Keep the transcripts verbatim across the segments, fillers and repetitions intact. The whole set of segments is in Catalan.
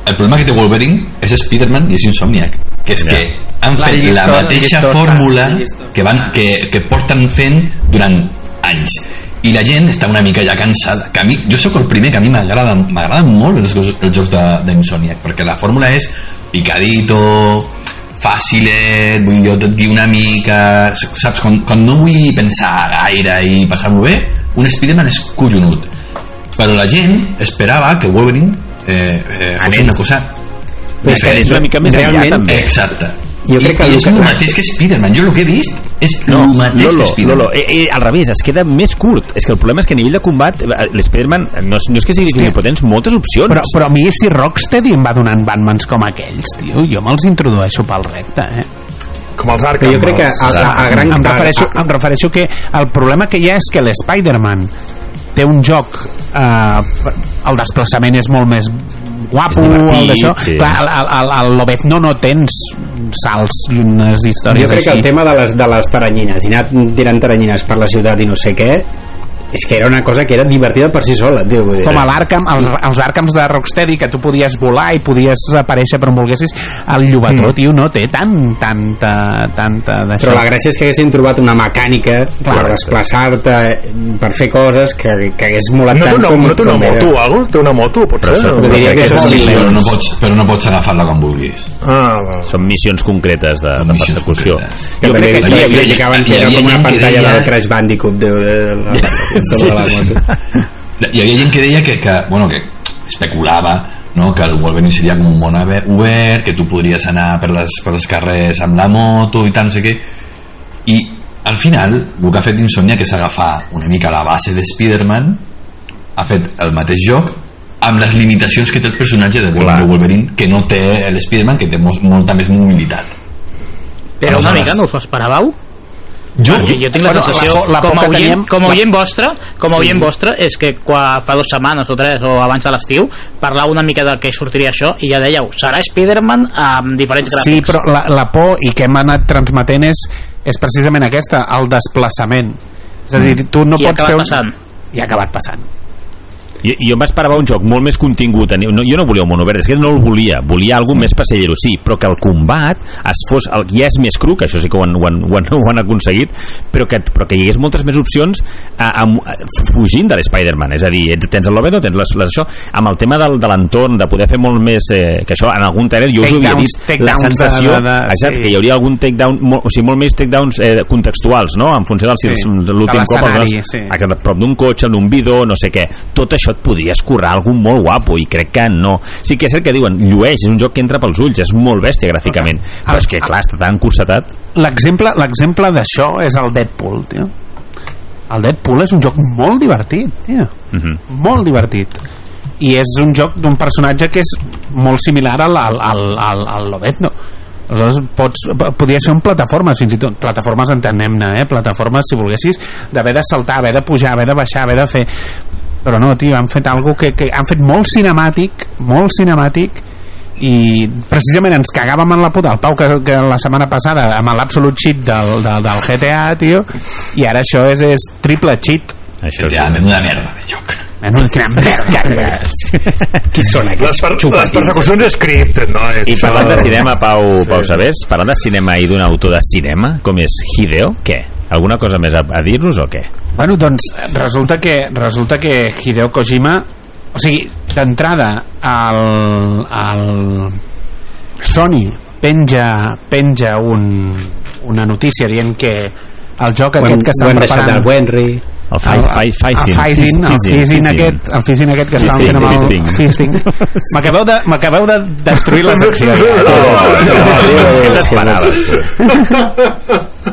el problema que té Wolverine és Spider-Man i és Insomniac, que és que han fet la mateixa fórmula que, van, que, que porten fent durant anys, i la gent està una mica ja cansada. Que a mi, jo sóc el primer que a mi m'agrada m'agraden molt els, els jocs d'Insomniac, perquè la fórmula és picadito, fàcilet, vull jo tot dir una mica, saps, quan, quan no vull pensar gaire i passar-m'ho bé, un Spider-Man és collonut, però la gent esperava que Wolverine eh, eh, fos una cosa és que és una mica més enllà també. Exacte. Jo crec que I, i és el mateix que Spider-Man. Jo el que he vist és no, el mateix Lolo, que Spider-Man. Lolo, eh, eh, al revés, es queda més curt. És que el problema és que a nivell de combat l'Spider-Man no, no és que sigui difícil, però tens moltes opcions. Però, però a mi si Rocksteady em va donant Batmans com aquells, tio, jo me'ls introdueixo pel recte, eh? Com els Arkham. Jo crec que a, a, a gran... em, refereixo, em refereixo que el problema que hi ha és que l'Spider-Man té un joc, eh, el desplaçament és molt més guapo, el d'això, sí. Clar, el, el, el Lobezno no tens salts i unes històries jo crec així. Que el tema de les, de les taranyines i anar tirant taranyines per la ciutat i no sé què, és que era una cosa que era divertida per si sola, tio, vull dir. Com a l'Arkham, els, els Arkhams de Rocksteady, que tu podies volar i podies aparèixer per on volguessis, el Llobató, mm. tio, no té tant, tanta, tanta d'això. Però la gràcia és que haguessin trobat una mecànica Clar, per desplaçar-te, per fer coses que, que hagués molat no tant no, com... No té una moto o alguna cosa? Té una moto, potser? Però, no, però, que que sí, però, no pots, però no pots agafar-la com vulguis. Ah, bueno. Són missions concretes de, de persecució. Jo crec que sí, que llegaven que era com una pantalla del Crash Bandicoot de, de, de, de, de la moto. Hi havia gent que deia que, que, bueno, que especulava, no? Que el Wolverine seria com un món obert, que tu podries anar per les, per les carrers amb la moto i tal, no sé què, i al final el que ha fet Insomniac és agafar una mica la base de Spider-Man, ha fet el mateix joc amb les limitacions que té el personatge de Wolverine, que no té l'Spider-Man, que té molta més mobilitat. Però una mica no us ho esperàveu? Jo, jo, jo tinc la bueno, sensació la, la com a oient, teníem, com a oient la... vostre com a oient sí. vostre és que quan fa dues setmanes o tres o abans de l'estiu parlàveu una mica de què sortiria això i ja dèieu, serà Spider-Man amb diferents gràfics. Sí, però la, la por i que hem anat transmetent és, és precisament aquesta, el desplaçament, és a dir, tu no I pots fer un... passant. i ha acabat passant. Jo, jo m'esperava un joc molt més contingut. No, jo no volia un món obert, és que no el volia. Volia alguna més passellero, sí, però que el combat es fos, el, ja és més cru, que això sí que ho han, ho han, ho han, ho han aconseguit, però que, però que hi hagués moltes més opcions a, a, a, fugint de l'Spider-Man. És a dir, tens el Lobezno, tens les, les, això, amb el tema del, de l'entorn, de poder fer molt més, eh, que això en algun trailer jo us ho havia dit, la sensació de, de, de, exacte, sí. que hi hauria algun takedown, molt, o sigui, molt més takedowns eh, contextuals, no? En funció del si sí. l'últim cop els, sí. a prop d'un cotxe, d'un bidó, no sé què. Tot això et podria escurrar algun molt guapo i crec que no. Sí que és cert que diuen llueix, és un joc que entra pels ulls, és molt bèstia gràficament, okay. però és que clar, està tan cursetat. L'exemple l'exemple d'això és el Deadpool, tio. El Deadpool és un joc molt divertit, tio. Uh-huh. Molt divertit. I és un joc d'un personatge que és molt similar al, al, al, al, al Lobezno. Aleshores pots, podries fer un plataformes, fins i tot plataformes entenem-ne, eh? Plataformes si volguessis, d'haver de saltar, haver de pujar, haver de baixar, haver de fer, però no, tio, han fet algo que, que han fet molt cinemàtic, molt cinemàtic, i precisament ens cagàvem en la puta el Pau que, que la setmana passada amb l'Absolute Cheat del, del, del G T A, tio, i ara això és, és triple cheat. Això és menuda merda de joc. Menuda merda. Qui són aquests? Les, per, les persecucions scripted, no? És I parlant de cinema, Pau, Pau Sabers, parlant de cinema i d'un autor de cinema com és Hideo, què? Alguna cosa més a, a dir-nos o què? Bueno, doncs resulta que resulta que Hideo Kojima, o sigui, d'entrada el, el Sony penja penja un, una notícia dient que el joc when, aquest que estan preparant el Wenry el Fizzing el Fizzing aquest el Fizzing aquest que estàvem fent amb el Fisting m'acabeu de, m'acabeu de destruir la secció què t'esperaves?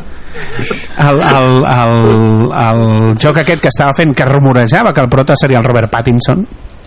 El, el, el, el joc aquest que estava fent, que rumorejava que el prota seria el Robert Pattinson,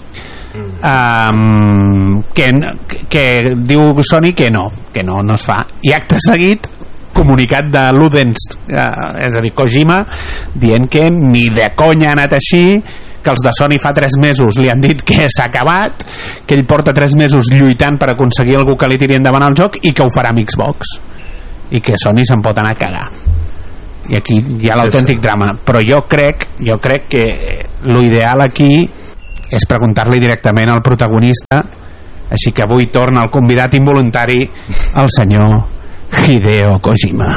um, que, que diu Sony que no, que no, no es fa, i acte seguit comunicat de Ludens, eh, és a dir, Kojima, dient que ni de conya ha anat així, que els de Sony fa tres mesos li han dit que s'ha acabat, que ell porta tres mesos lluitant per aconseguir algú que li tiri endavant el joc i que ho farà amb Xbox, i que Sony se'n pot anar a cagar. I aquí hi ha l'autèntic drama, però jo crec jo crec que l'ideal aquí és preguntar-li directament al protagonista Així que avui torna el convidat involuntari, el senyor Hideo Kojima.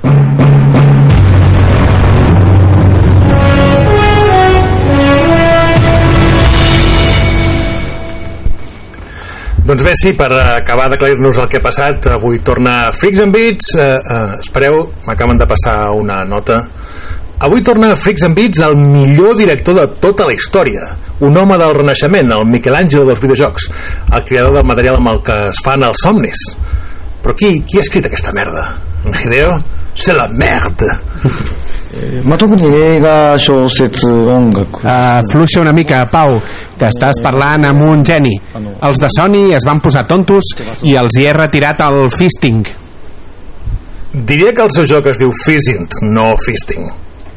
Doncs bé, sí, per acabar d'aclarir-nos el que ha passat, avui torna Freaks and Beats. Eh, eh, espereu, m'acaben de passar una nota. Avui torna Freaks and Beats el millor director de tota la història, un home del Renaixement, el Michelangelo dels videojocs, el creador del material amb el que es fan els somnis. Però qui, qui ha escrit aquesta merda? En Hideo? C'est la merde. Afluixa una mica, Pau, que estàs parlant amb un geni. Els de Sony es van posar tontos i els hi he retirat el fisting. Diria que el seu joc es diu Fizzing, no Fisting.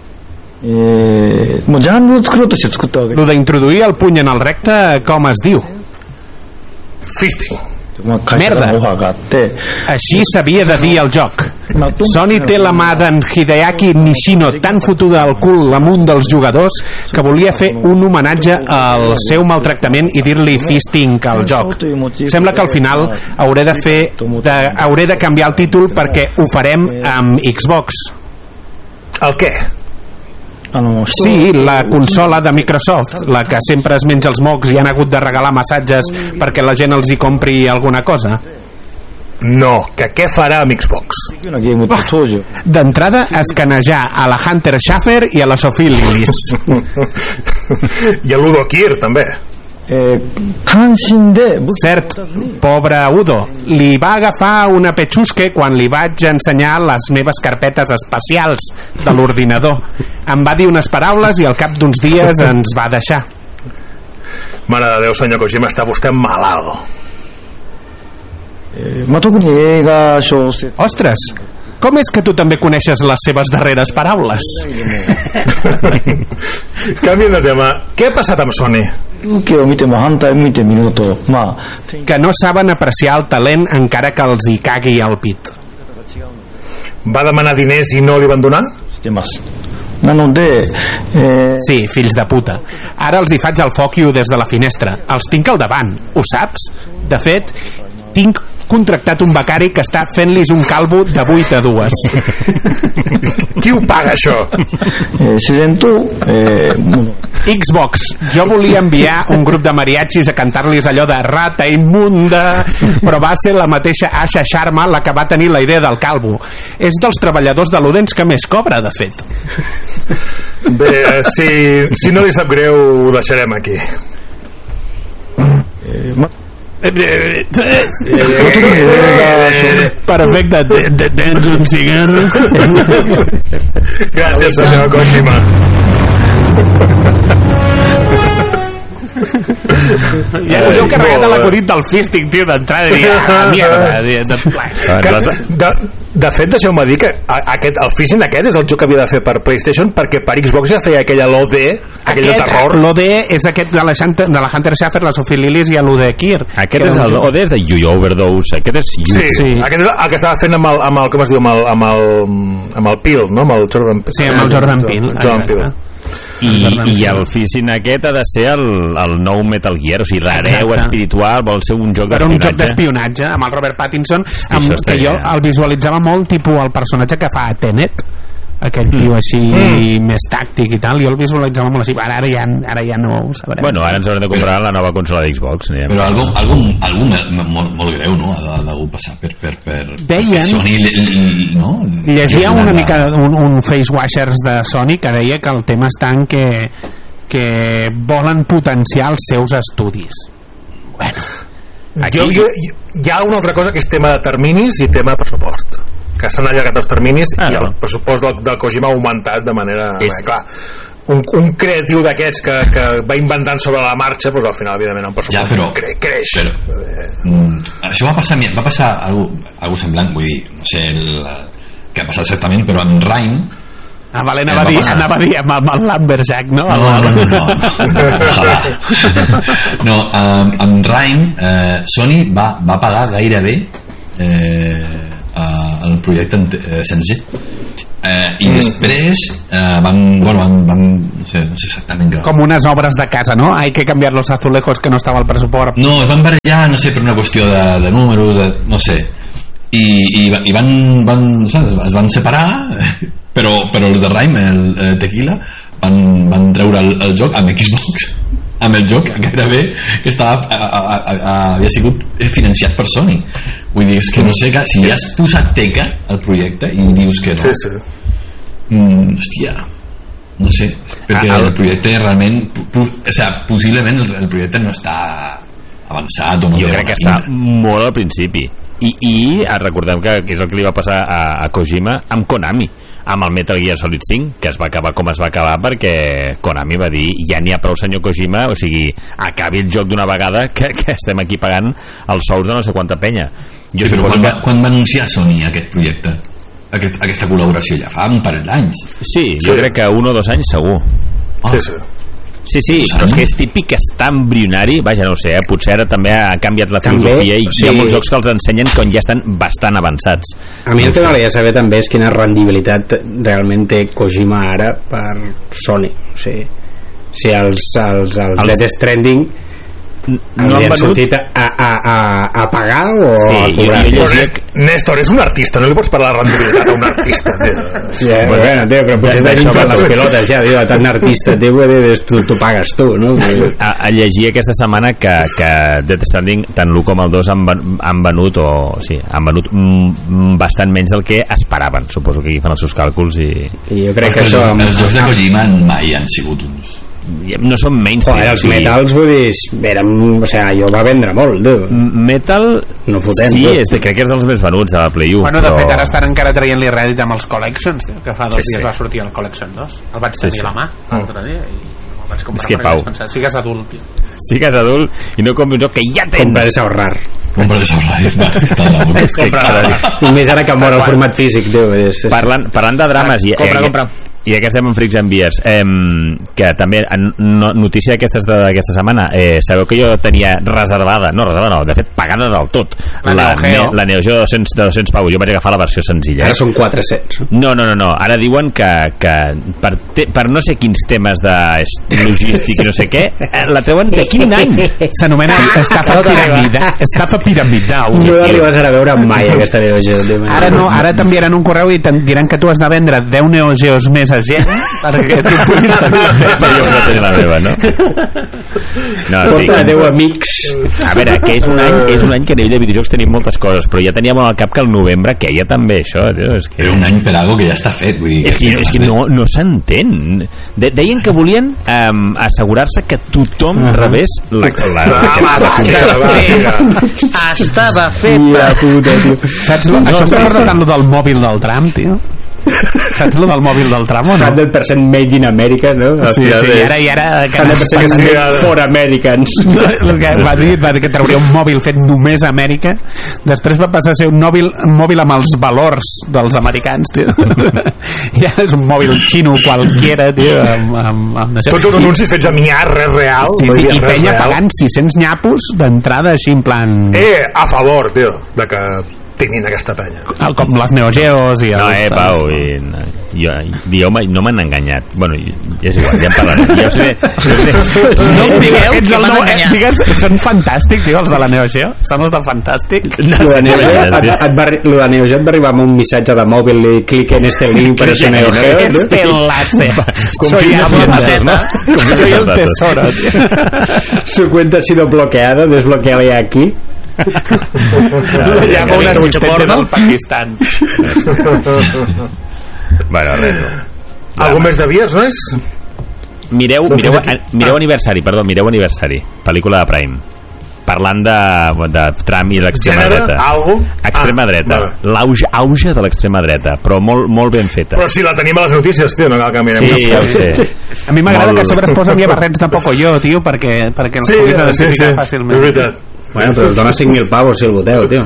Lo d'introduir el puny en el recte, com es diu? Fisting. Merda. Així s'havia de dir el joc. Sony té la mà d'en Hideaki Nishino tan fotuda al cul amunt dels jugadors que volia fer un homenatge al seu maltractament i dir-li fisting al joc. Sembla que al final hauré de fer de, hauré de canviar el títol perquè ho farem amb Xbox. El què? Sí, la consola de Microsoft, la que sempre es menja els mocs i han hagut de regalar massatges perquè la gent els hi compri alguna cosa. No, que què farà amb Xbox? Oh, d'entrada, escanejar a la Hunter Schafer i a la Sophie Lillis. I a l'Udo Kier, també. Cert, pobre Udo, li va agafar una petxusque quan li vaig ensenyar les meves carpetes especials de l'ordinador. Em va dir unes paraules i al cap d'uns dies ens va deixar. Mare de Déu, senyor Kojima, està vostè malalt. Ostres, com és que tu també coneixes les seves darreres paraules? Canviem de tema. Què ha passat amb Sony? Que no saben apreciar el talent encara que els hi cagui al pit. Va demanar diners i no li van donar? Sí, fills de puta. Ara els hi faig el fòquio des de la finestra. Els tinc al davant, ho saps? De fet, tinc contractat un becari que està fent-lis un calvo de vuit a dues. Qui ho paga, això? Xbox. Jo volia enviar un grup de mariachis a cantar-lis allò de rata immunda, però va ser la mateixa Asha Sharma la que va tenir la idea del calvo. És dels treballadors de l'Udens que més cobra, de fet. Bé, si, si no li sap greu, ho deixarem aquí. Perfecte. Tens un cigarro? Gràcies, senyor Kojima. Ja us heu carregat a l'acudit del fisting, tio, d'entrada i a mierda de, de, de, de fet, deixeu-me dir que aquest, el fisting aquest és el joc que havia de fer per PlayStation, perquè per Xbox ja feia aquella l'O D, aquell de terror. L'O D és aquest de la, de la Hunter Schafer, la Sophie Lillis i l'O D Kier. Aquest és el O D és de You Overdose, aquest és You. Sí, sí, aquest és el que estava fent amb el, amb el com es diu, amb el, amb el, amb el Peele, no? Amb el Jordan Peele. Sí, amb el Jordan Peele. Jordan Peele. I, i el fising aquest ha de ser el, el nou Metal Gear, o sigui, l'hereu espiritual vol ser un joc d'espionatge. Un joc d'espionatge amb el Robert Pattinson, amb, que jo ja. el visualitzava molt tipus el personatge que fa a Tenet, aquell tio així mm. més tàctic i tal, jo el visualitzava molt així. Ara, ara, ja, ara ja no ho sabrem. Bueno, ara ens haurem de comprar la nova consola d'Xbox. Però algo, algo, algo molt, molt greu, no? Ha d'hagut passar per, per, per, deien, per Sony, no? Llegia una mica un, un Face Washers de Sony que deia que el tema està en que, que volen potenciar els seus estudis. Bueno, aquí... jo, jo, hi ha una altra cosa que és tema de terminis i tema de pressupost, que s'han allargat els terminis ah, i el pressupost del, del Kojima ha augmentat de manera... És... Bé, clar, un, un creatiu d'aquests que, que va inventant sobre la marxa, doncs al final evidentment un pressupost ja, però, cre creix però, eh... mm, això va passar, va passar algo, algo semblant, vull dir, no sé el, què ha passat exactament, però amb Rhyme Ah, vale, anava, a dir, anava a dir amb, amb el Lumberjack, no? No, no, no, no, no. no um, amb Rhyme eh, Sony va, va pagar gairebé eh, el projecte eh, sencer Eh, i mm. després eh, van, bueno, van, van no, sé, no sé exactament què. Com unes obres de casa, no? Hay que cambiar los azulejos que no estava al pressupost. No, es van barallar, no sé, per una qüestió de, de números, de, no sé. I, i, i van, van, saps? Es van separar, però, però els de Rime, el, el Tequila, van, van treure el, el joc amb Xbox, amb el joc gairebé que estava, a, a, a, a, havia sigut financiat per Sony. Vull dir, és que no sé, que, si ja has posat teca al projecte i dius que no, sí, sí. Mm, hòstia, no sé, perquè ah, el projecte realment, o sigui, possiblement el, el projecte no està avançat o no. Jo crec que està molt al principi i, i recordem que és el que li va passar a, a Kojima amb Konami, amb el Metal Gear Solid cinc, que es va acabar com es va acabar perquè Konami va dir ja n'hi ha prou, senyor Kojima, o sigui, acabi el joc d'una vegada, que, que estem aquí pagant els sous de no sé quanta penya. Jo sí, però quan, que... va, quan va anunciar Sony aquest projecte, aquest, aquesta col·laboració, ja fa un parell d'anys? Sí, jo sí. crec que un o dos anys segur. Ah. Sí, sí. Sí, sí, però és que és típic que està embrionari, vaja, no ho sé, eh? Potser ara també ha canviat la filosofia i sí. Hi ha molts jocs que els ensenyen quan ja estan bastant avançats. A mi el que m'agradaria saber també és quina rendibilitat realment té Kojima ara per Sony. O sigui, si els, els, els, els Death Stranding no han venut... sortit a, a, a, a pagar o sí, a cobrar? Jo, jo llegia... Néstor, és un artista, no li pots parlar de rendibilitat a un artista, tio. Sí, eh, bueno, bueno, tio, però potser t'has inflat les pilotes ja, tio, tant artista, tio, tu, tu pagues tu, no? A, a llegir aquesta setmana que, que Death Stranding, tant l'u com el dos han, han venut, o sí, han venut mm, bastant menys del que esperaven. Suposo que aquí fan els seus càlculs i... I jo crec que, que això... Els, els jocs de Kojima mai han sigut uns... no són mainstream. Els sí. Metals, vull dir, eren, o sigui, jo va vendre molt, tu. Metal, no fotem, sí, tu. És de, crec que és dels més venuts a la Play u. Bueno, de però... fet, ara estan encara traient-li rèdit amb els Collections, que fa dos sí, dies sí. va sortir el Collection dos. El vaig tenir sí, sí. a la mà l'altre dia i el vaig comprar. És que, Pau, pensar, sigues adult, tio. Sigues adult i no compri un joc que ja tens. Comprar és ahorrar. Comprar és ahorrar. És que cada dia. I més ara que mor el format físic, tio. Parlant, parlant de drames i, compra, eh, compra. i que estem en Freaks and Beers, eh, que també no, notícia d'aquesta d'aquesta setmana, eh, sabeu que jo tenia reservada, no reservada no, de fet pagada del tot la, la Neo Geo, la Neo Geo de dos-cents, de dos-cents pau. Jo vaig agafar la versió senzilla, ara eh? són quatre-cents. No, no, no, no. Ara diuen que, que per, te, per no sé quins temes de logístic i no sé què, la treuen de quin any? S'anomena estafa piramidal. Estafa piramidal. No l'arribes a veure mai aquesta Neo Geo. Ara no, ara t'enviaran un correu i te'n diran que tu has de vendre deu Neo Geos més a gent perquè tu puguis tenir la meva. Jo no tenir la meva, no? No, sí. Porta deu amics. A veure, que és un any, és un any que a nivell de videojocs tenim moltes coses, però ja teníem al cap que el novembre queia també això, tio, és que... Era un any per algo que ja està fet, vull dir... És que, és que no, no s'entén. De, deien que volien um, assegurar-se que tothom uh -huh. rebés la... la, la, la, la estava feta. Saps? No, això em recorda tant lo del mòbil del tram, tio. Saps lo del mòbil del tram o no? cent per cent made in America, no? Sí, sí, i ara, i ara cent per cent made for Americans. Va dir, va dir que trauria un mòbil fet només a Amèrica, després va passar a ser un mòbil, un mòbil amb els valors dels americans, tio. I ara és un mòbil xino qualquiera, tio, amb, amb, amb tots els anuncis fets a miar, res real. Sí, sí, i penya pagant sis-cents nyapos d'entrada així en plan... Eh, a favor, tio, de que tinguin aquesta penya. Com les Neo Geos i... No, eh, Pau, i, no, jo, jo no m'han enganyat. Bueno, és igual, ja en parlaré. Jo sé, no em digueu que m'han enganyat. Digues, són fantàstics, tio, els de la Neo Geo. Són els de Fantàstic. No, lo de Neo Geo et, et va, lo de Neo Geo et va arribar amb un missatge de mòbil i clic en este link per a Neo Geo. Este enlace. Soy el Soy el tesoro, tío. Su cuenta ha sido bloqueada, desbloqueale aquí. Lo llama un asistente del Pakistan. Bueno, res. Algú més de vies, no és? Mireu, mireu, mireu aniversari, perdó, mireu aniversari, pel·lícula de Prime. Parlant de, de Trump i l'extrema dreta. Algo? Extrema ah, dreta. Vale. L'auge auge de l'extrema dreta, però molt, molt ben feta. Però si la tenim a les notícies, tio, no cal que mirem. Sí, ja ho sé. A mi m'agrada molt... que a sobre es posen ja barrets de Pocoyo, tio, perquè, perquè els sí, puguis identificar sí, sí. fàcilment. És veritat. Bueno, però us dona cinc mil pavos si el voteu, tio.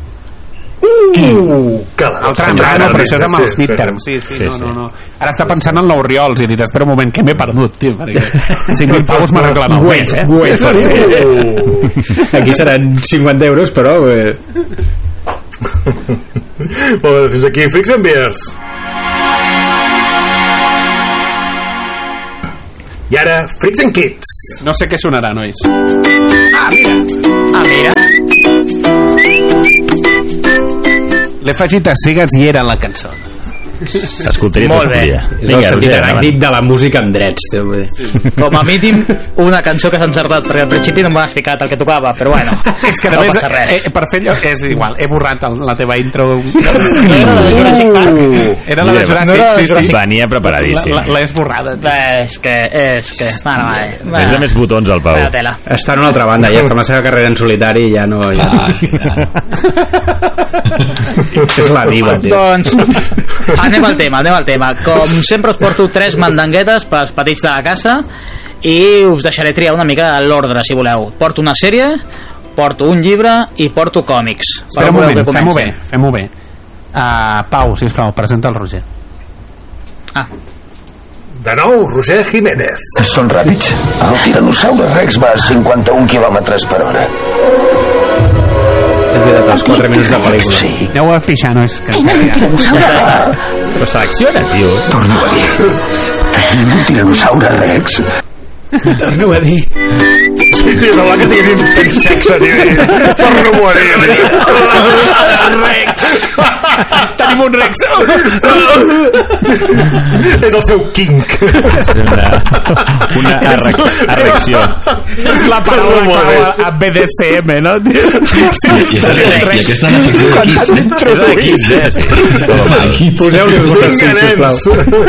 Uh, el tram, no, no, però això és amb els midterms. Sí, sí, sí, no, no, no. Ara està pensant en l'Oriols i dit, espera un moment, que m'he perdut, tio, perquè cinc mil pavos m'arreglen el mes, eh? Uh. Aquí seran cinquanta euros, però... Eh. Molt bé, fins aquí, Freaks and Beers. I ara, Freaks and Kids. No sé què sonarà, nois. Ah, mira. Ah, mira. L'he afegit a cigues i era la cançó. Escoltaria Molt bé. És el sentit tècnic de la música amb drets, tio. Com a mínim una cançó que s'ha encertat, perquè al principi no m'has ficat el que tocava, però bueno, és que no només, passa res. eh, per fer allò és igual, he borrat el, la teva intro. No era la de Jurassic Park? Era la de Jurassic, no era la de sí, sí. Venia preparadíssim. L'he esborrada. És que, és que mare mare. És de més botons el Pau. Vaya tela. Està en una altra banda, ja està en la seva carrera en solitari i ja no... Ja... Ah, sí, claro. És la diva, tio. Doncs anem al tema, anem al tema. Com sempre us porto tres mandanguetes pels petits de la casa i us deixaré triar una mica l'ordre, si voleu. Porto una sèrie, porto un llibre i porto còmics. Espera un moment, fem-ho bé, fem-ho bé. Uh, Pau, sisplau, presenta el Roger. Ah. De nou, Roger Jiménez. Són ràpids. El Tiranosaure Rex va a cinquanta-un quilòmetres per hora. És veritat, els quatre minuts de pel·lícula. Sí. Aneu a pixar, no és? Tenim un Tiranosaure Rex. Però selecciona, tio. Torno a dir. Tenim un Tiranosaure Rex. Torno a dir. Sí, tio, sembla que tinguéssim fent sexe, tio. Torno a dir. Rex! Tenim un Rex! És el seu kink. És una, una erecció. És la paraula clau a B D S M, no? Sí, I, això, i aquesta és la secció de Kids, eh? És de Kids, eh? Sí. Poseu-li els vostres fills, sisplau.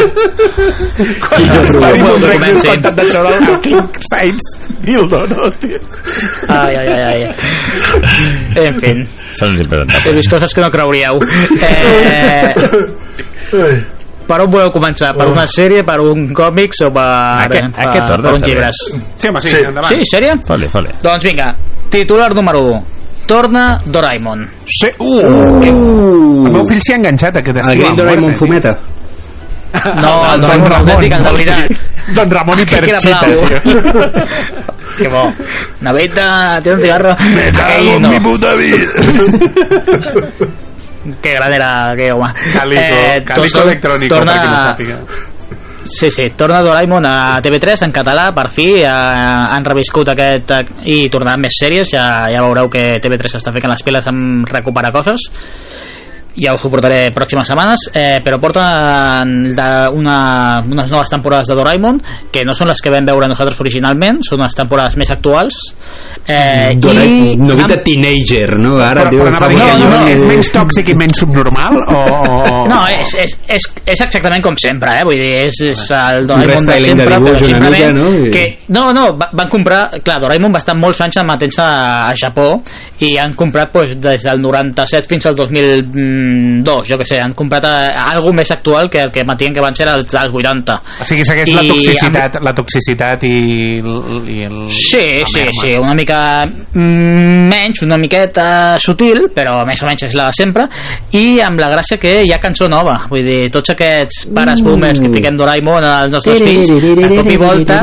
Tenim un Rex comencin. intentant de treure el King Size Dildo, no, tio? Ai, ai, ai, ai. En fi, Són els impresentables. he vist coses que no creuríeu. Eh, per on voleu començar? Per una sèrie, per un còmics o per, Aquest- per, aquest ordre per un està bé. llibres? Sí, home, sí, Sí. endavant. Sí, sèrie? Fale, fale. Doncs vinga, titular número un. Torna Doraemon. Sí. Uh, el meu fill s'hi ha enganxat aquest El estiu. Green Doraemon fumeta. No, el Don Doraemon Ramon. autèntic, el de veritat. Don Ramon i Que era Perchita. blau. Que bo. Naveta, tiene un cigarro. Me cago en mi puta vida. Que gran era aquell home. Calico, Calico tor- electrónico, torna, per qui no sàpiga. Sí, sí, torna Doraemon a T V tres en català, per fi, eh, han reviscut aquest eh, i tornaran més sèries, ja, ja veureu que T V tres està fent les piles en recuperar coses, ja us ho portaré pròximes setmanes, eh, però porten de una, unes noves temporades de Doraemon que no són les que vam veure nosaltres originalment, són unes temporades més actuals, eh, i Novita teenager, no? Ara, Però, tio, però anava a dir, no, és, no, no. és menys tòxic i menys subnormal o... o... no, és, és, és, és exactament com sempre, eh? Vull dir, és, és el Un Doraemon de restyling de sempre, dibuix però una simplement mica, no? I- que, no, no, va- van comprar, clar, Doraemon va estar molts anys amatent a, a Japó i han comprat pues, des del noranta-set fins al dos mil dos, jo que sé, han comprat eh, algo més actual que el que matien que van ser els, els vuitanta. O sigui, segueix I la toxicitat, la toxicitat i, el- i el... Sí, la sí, merma. sí, una mica mm, menys, una miqueta sutil, però més o menys és la de sempre, i amb la gràcia que hi ha cançó nova, vull dir, tots aquests pares boomers que fiquem Doraemon als nostres fills, de cop i volta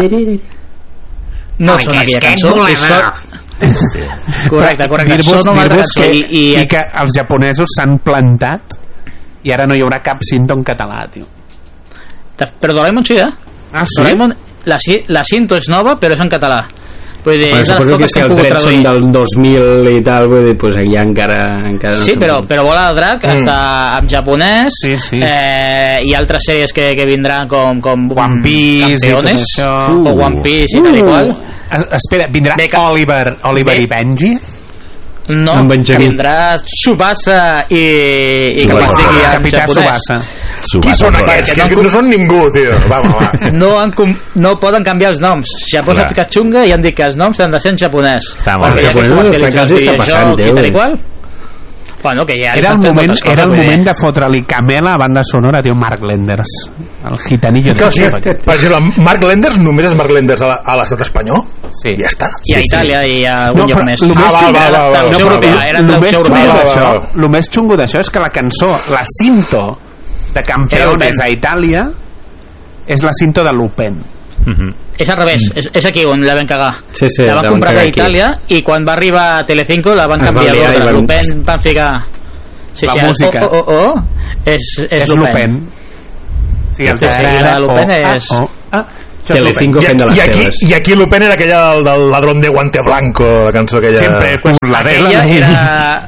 no són aquella cançó, si són... correcte, correcte, Dir-vos són una altra dir-vos cançó que, i, i, i que els japonesos s'han plantat i ara no hi haurà cap cinta en català, tio. però Doraemon sí, eh? Ah, sí? Doraemon, la, ci- la cinta és nova però és en català, vull dir, Bueno, és de les suposo que poques si hem els pogut drets són traduir. del dos mil i tal, vull dir, pues allà encara... encara no Sí, sé però, molt. però Bola de Drac mm. està en japonès, Sí, sí. Eh, i altres sèries que, que vindran com, com One Piece i tot Campeones, això. o One Piece i tal i qual. Es- Espera, vindrà Bé, que- Oliver, Oliver Bé. i Benji? No, En Benjamí. vindrà Tsubasa i, i que Tsubasa. estigui en Capità japonès. Subasa. Qui són Subasa, aquests? Perquè Que no- no són ningú, tio. Va, va, va. No, han, com- no poden canviar els noms. Japó s'ha Clar. ficat xunga i han dit que els noms han de ser en japonès. Està molt Perquè bé. ja que Japonesos comercialitzen estan- els està videojocs passant, i tal tio. i qual. Bueno, que ja Era el s'han fet moment, moltes coses, era el vull dir. moment de fotre-li camela a banda sonora, tio, Mark Lenders. El gitanillo Que, o de sigui, Xapo. per exemple, Mark Lenders només és Mark Lenders a la- a l'estat espanyol? Sí. Ja està. I a Itàlia i a algun No, lloc però més. el més Ah, xungo- va, va, va, va, traducció va, europea, va. era el més traducció xungo europea. va, va, d'això, va. el més xungo d'això és que la cançó, la cinto de Campeones Era a Itàlia és la cinto de Lupin. Mhm. És al revés, és, és aquí on la vam cagar. Sí, sí, la van la van comprar cagar a aquí. Itàlia i quan va arribar a Telecinco la van Es canviar van liar l'ordre. i van- Lupin van ficar... Sí, La sí, el música. Oh, oh, oh, oh, és, és, És Lupin. Lupin. Sí, el Sí, sí, tarara, la Lupin oh, ah, és- oh, ah. Telecinco fent de les I aquí, seves. I aquí l'Open era aquella del, del Ladrón de Guante Blanco, la cançó aquella... Sempre, pues, la regla era...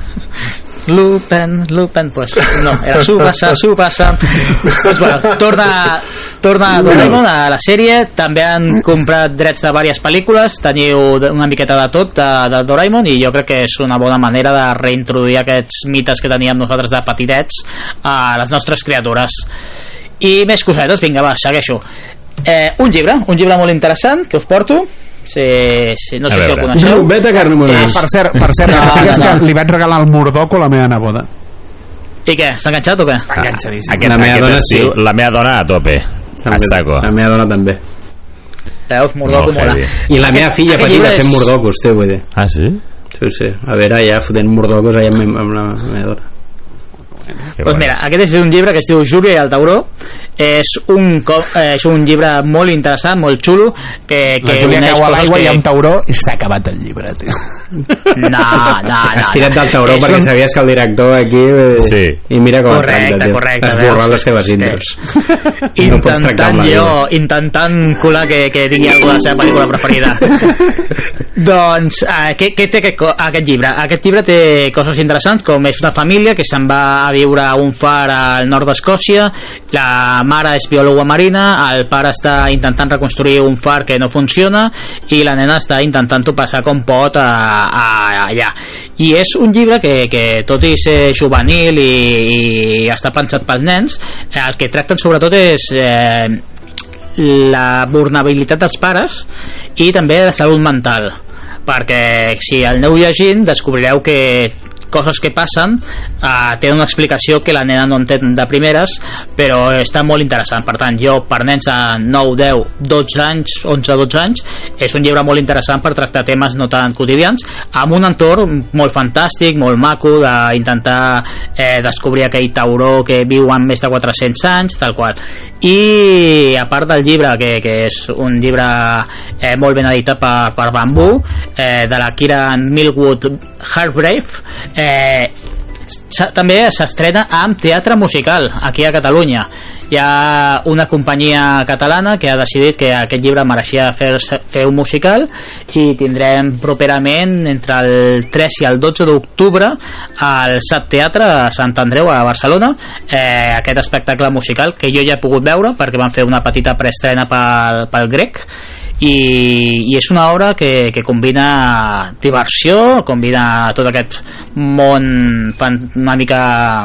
Lupin, Lupin, pues no, era Subasa, Subasa. Pues bueno, torna, torna Doraemon a la sèrie. També han comprat drets de diverses pel·lícules. Teniu una miqueta de tot de, de Doraemon, i jo crec que és una bona manera de reintroduir aquests mites que teníem nosaltres de petitets a les nostres criatures. I més cosetes, vinga, va, segueixo. Eh, un llibre, un llibre molt interessant que us porto. Sí, sí, no sé si el coneixeu. Vete a carne ah, per cert, per cert no, no, no. Que li vaig regalar el Murdoco a la meva neboda. I què? S'ha enganxat o què? Està enganxadíssim. Aquest, la, meva dona, sí. La meva dona a tope. La meva dona també. Veus, Murdoco mola. I la meva filla petita fent Murdocos, té, vull dir. Ah, sí? Sí, sí. A veure, ja fotent Murdocos allà amb, amb la meva dona. Pues mira, aquest és un llibre que es diu Júlia i el Tauró. És un, eh, és un llibre molt interessant, molt xulo, que, que la Júlia cau a l'aigua que... i hi ha un tauró i s'ha acabat el llibre, tio. No, no, no. Has tirat del tauró és perquè un... sabies que el director aquí sí. I mira com correcte, canta, correcte, esborrant les seves intros. Sí. No intentant jo intentant colar que, que tingui alguna la seva pel·lícula preferida. Doncs eh, què, què té aquest, aquest llibre? Aquest llibre té coses interessants, com és una família que se'n va a viure a un far al nord d'Escòcia. La mare és biòloga marina, el pare està intentant reconstruir un far que no funciona i la nena està intentant-ho passar com pot a, a, a allà. I és un llibre que, que tot i ser juvenil i, i està pensat pels nens, el que tracten sobretot és eh, la vulnerabilitat dels pares i també la salut mental, perquè si el aneu llegint descobrireu que coses que passen eh, tenen una explicació que la nena no entén de primeres, però està molt interessant. Per tant, jo per nens de nou, deu, dotze anys, onze, dotze anys, és un llibre molt interessant per tractar temes no tan quotidians, amb un entorn molt fantàstic, molt maco, d'intentar eh, descobrir aquell tauró que viu amb més de quatre-cents anys, tal qual. I a part del llibre, que, que és un llibre eh, molt ben editat per, per Bambú, eh, de la Kieran Millwood Hargrave, eh, també s'estrena amb teatre musical aquí a Catalunya. Hi ha una companyia catalana que ha decidit que aquest llibre mereixia fer, fer un musical, i tindrem properament entre el tres i el dotze d'octubre al S A T Teatre a Sant Andreu, a Barcelona, eh, aquest espectacle musical que jo ja he pogut veure perquè van fer una petita preestrena pel, pel grec. I, i és una obra que, que combina diversió, combina tot aquest món fan, una mica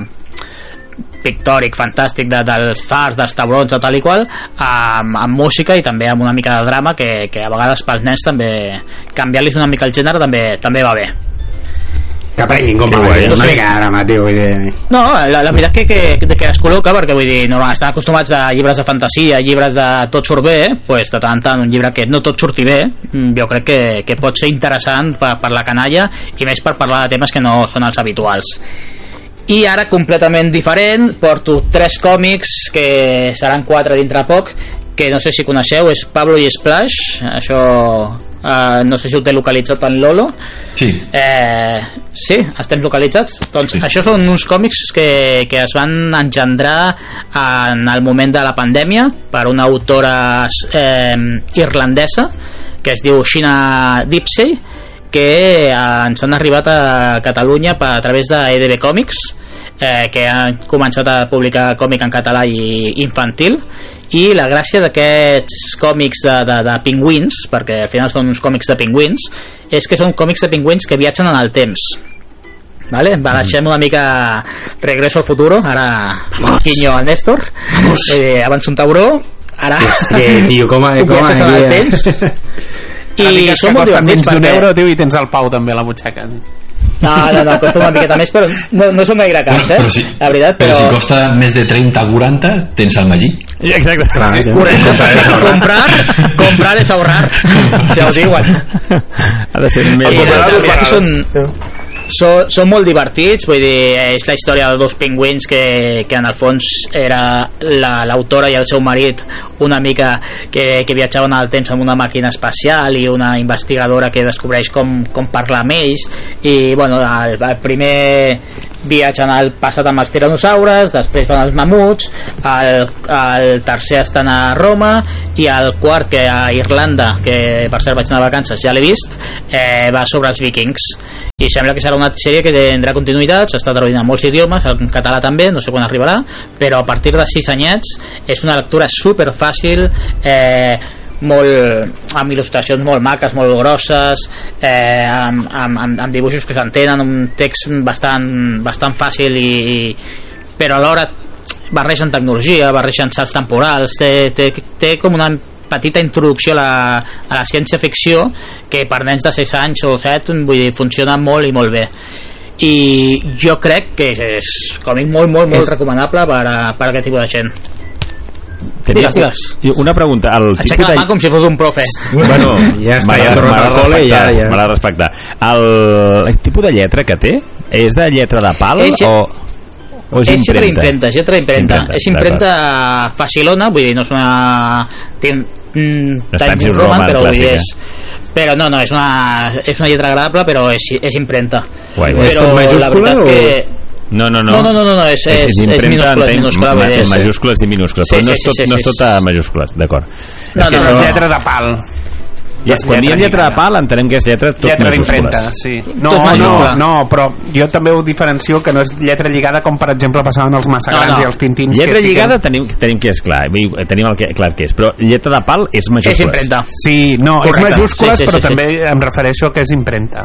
pictòric, fantàstic de, dels fars, dels taurons o tal i qual, amb, amb música i també amb una mica de drama que, que a vegades pels nens també canviar-los una mica el gènere també, també va bé. Que aprenguin com va bé, una mica de drama, tio, vull dir... No, la, la veritat que, que, que es col·loca, perquè vull dir, no, estan acostumats a llibres de fantasia, llibres de tot surt bé, pues, de tant en tant un llibre que no tot surti bé, jo crec que, que pot ser interessant per, per la canalla, i més per parlar de temes que no són els habituals. I ara, completament diferent, porto tres còmics que seran quatre dintre poc, que no sé si coneixeu, és Pablo i Splash, això eh, no sé si ho té localitzat en Lolo. Sí. Eh, sí, estem localitzats. Doncs sí. Això són uns còmics que, que es van engendrar en el moment de la pandèmia per una autora eh, irlandesa que es diu Sheena Dipsey, que eh, ens han arribat a Catalunya per, a través de E D B Comics, eh, que han començat a publicar còmic en català i infantil. I la gràcia d'aquests còmics de, de, de pingüins, perquè al final són uns còmics de pingüins, és que són còmics de pingüins que viatgen en el temps. Vale? Bareixem una mica Regreso al futuro, ara Quiño al Néstor, eh, abans un tauró, ara Hòstia, tio, com a, com viatges en el temps. I són molt divertits perquè... d'un euro, tio, i tens el Pau també a la butxaca. No, no, no, costa una miqueta més, però no, no són gaire cars, eh? Però, sí, la veritat, però... però si costa més de trenta o quaranta, tens el Magí. Exacte. Clar, correcte. Comprar, comprar és ahorrar. Ja ho diuen. Ha de ser més... I la veritat que són... Són, són molt divertits, vull dir, és la història de dos pingüins que, que en el fons era l'autora la, i el seu marit una mica que, que viatjaven al temps amb una màquina espacial i una investigadora que descobreix com, com parlar amb ells, i bueno, el, el primer viatgen al passat amb els tiranosaures, després van els mamuts, el, el tercer estan a Roma, i el quart, que a Irlanda, que per cert vaig anar a vacances, ja l'he vist, eh, va sobre els vikings, i sembla que serà una sèrie que tindrà continuïtat, s'està traduint en molts idiomes, en català també, no sé quan arribarà, però a partir de sis anyets és una lectura super fàcil, eh, molt, amb il·lustracions molt maques, molt grosses, eh, amb, amb, amb, amb dibuixos que s'entenen, un text bastant, bastant fàcil, i, i però alhora barregen tecnologia, barregen salts temporals, té, té, té com una petita introducció a la, a la ciència-ficció que per nens de sis anys o set, vull dir, funciona molt i molt bé, i jo crec que és còmic molt, molt, molt és... recomanable per a, per a aquest tipus de gent. Digues, digues. Una pregunta, el aixeca la mà de... com si fos un profe. Bueno, ja està, m'ha de respectar, ja, ja. m'ha de respectar. El, el tipus de lletra que té és de lletra de pal és, o, o és, és impremta? impremta, és lletra impremta. impremta és impremta facilona, vull dir, no és una Times New Roman, però vull dir, és, però no, no, és una, és una lletra agradable, però és, és impremta. Guai, guai. Però la veritat o... que No, no, no. No, no, no, no, és, és, és, és minúscula, és minúscula. Ma, és majúscules i minúscules, sí, però no és tot, sí, sí, no és tot a majúscules, d'acord. No, no, no, és lletra de pal. I quan diem lletra de pal entenem que és lletra tot lletra majúscules. Sí. No, no, no, no, però jo també ho diferencio que no és lletra lligada com per exemple passaven els massa grans no, no. i els tintins. Lletra que lligada sí que... tenim, tenim que és clar, tenim el que, clar que és, però lletra de pal és majúscules. És impremta. Sí, no, correcte. És majúscules, sí, sí, però sí, també sí. em refereixo a que és impremta.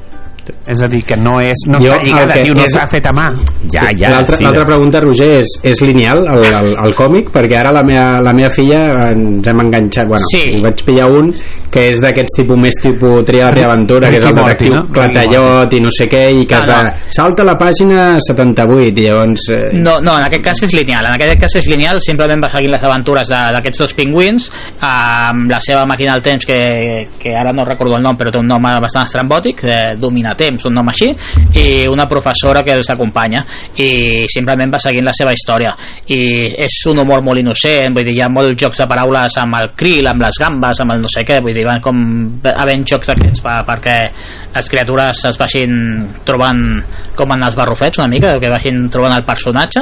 És a dir, que no, és, no jo, està lligada, diu, no s'ha fet a mà. Ja, ja, l'altra, sí, l'altra pregunta, Roger, és, és lineal el, el, el còmic? Perquè ara la meva, la meva filla ens hem enganxat, bueno, sí. i vaig pillar un que és d'aquests tipus més tipus Tria de Aventura, que és el detectiu no? Clatallot i no sé què, i que no, es va no. salta la pàgina setanta-vuit i llavors... Eh... No, no, en aquest cas és lineal, en aquest cas és lineal, simplement va seguint les aventures d'aquests dos pingüins amb la seva màquina del temps que, que ara no recordo el nom, però té un nom bastant estrambòtic, eh, Dominatemps, un nom així, i una professora que els acompanya, i simplement va seguint la seva història, i és un humor molt innocent, vull dir, hi ha molts jocs de paraules amb el krill, amb les gambes, amb el no sé què, vull dir, van com havent jocs d'aquests per, perquè les criatures es vagin trobant com en els barrufets una mica, que vagin trobant el personatge,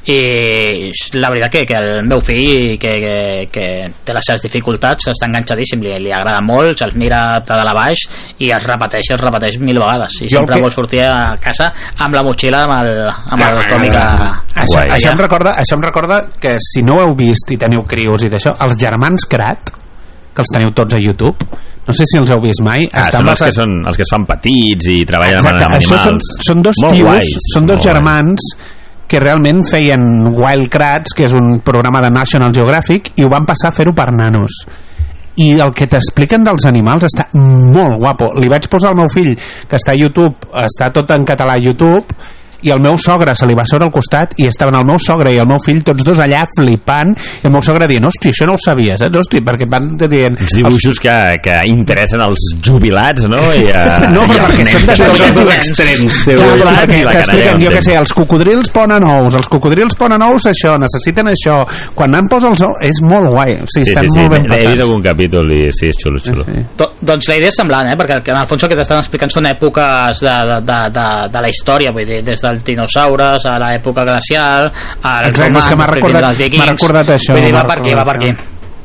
i la veritat que, que el meu fill que, que, que té les seves dificultats està enganxadíssim, li, li agrada molt, se'ls mira de dalt a baix i els repeteix i els repeteix mil vegades, i sempre que... vol sortir a casa amb la motxilla amb el, amb el còmic a... això, això, em recorda, això em recorda que si no ho heu vist i teniu crios i d'això, els germans Krat, que els teniu tots a YouTube, no sé si els heu vist mai. Ah, són els, que són els que es fan petits i treballen amb animals. Això són, són dos molt tios, guais, són dos germans guai. Que realment feien Wildcrats, que és un programa de National Geographic, i ho van passar a fer-ho per nanos, i el que t'expliquen dels animals està molt guapo. Li vaig posar al meu fill, que està a YouTube, està tot en català a YouTube, i el meu sogre se li va sobre al costat i estaven el meu sogre i el meu fill tots dos allà flipant, i el meu sogre dient, hosti, això no ho sabia, saps? Hosti, perquè van dient... Els dibuixos que, que interessen als jubilats, no? I a, no, però perquè són de tots els extrems. Jubilats, que expliquen, jo què sé, els cocodrils ponen ous, els cocodrils ponen ous, això, necessiten això. Quan n'han posa els ous, és molt guai. O sigui, sí, estan sí, sí, molt ben passats. He vist algun capítol i sí, és xulo, xulo. Sí, sí. Do, doncs la idea és semblant, eh? Perquè en el fons el que t'estan explicant són èpoques de, de, de, de, de la història, vull dir, des dels dinosaures a l'època glacial, als romans, que m'ha recordat, als vikings, m'ha recordat això, vull dir, va per aquí, va per aquí.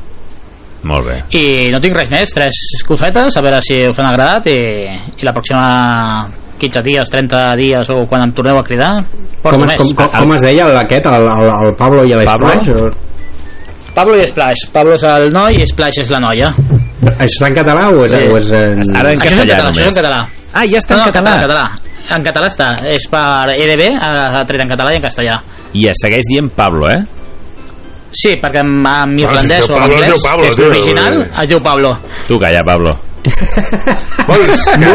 Molt bé. I no tinc res més, tres cosetes, a veure si us han agradat, i, i la pròxima quinze dies, trenta dies o quan em torneu a cridar, com es, com, com, com es deia aquest, el, el, el Pablo i l'Splash? Pablo i Splash. Pablo és el noi i Splash és la noia. Això està en català o és, sí. o és en... Ara en català, català, això és en català. Ah, ja està no, en no, català. En català. En català està, és per E D B, ha tret en català i en castellà. I es segueix dient Pablo, eh? Sí, perquè en, en irlandès si o en Pablo, anglès, Pablo, que és l'original, es diu Pablo. Tu calla, Pablo. Vols que...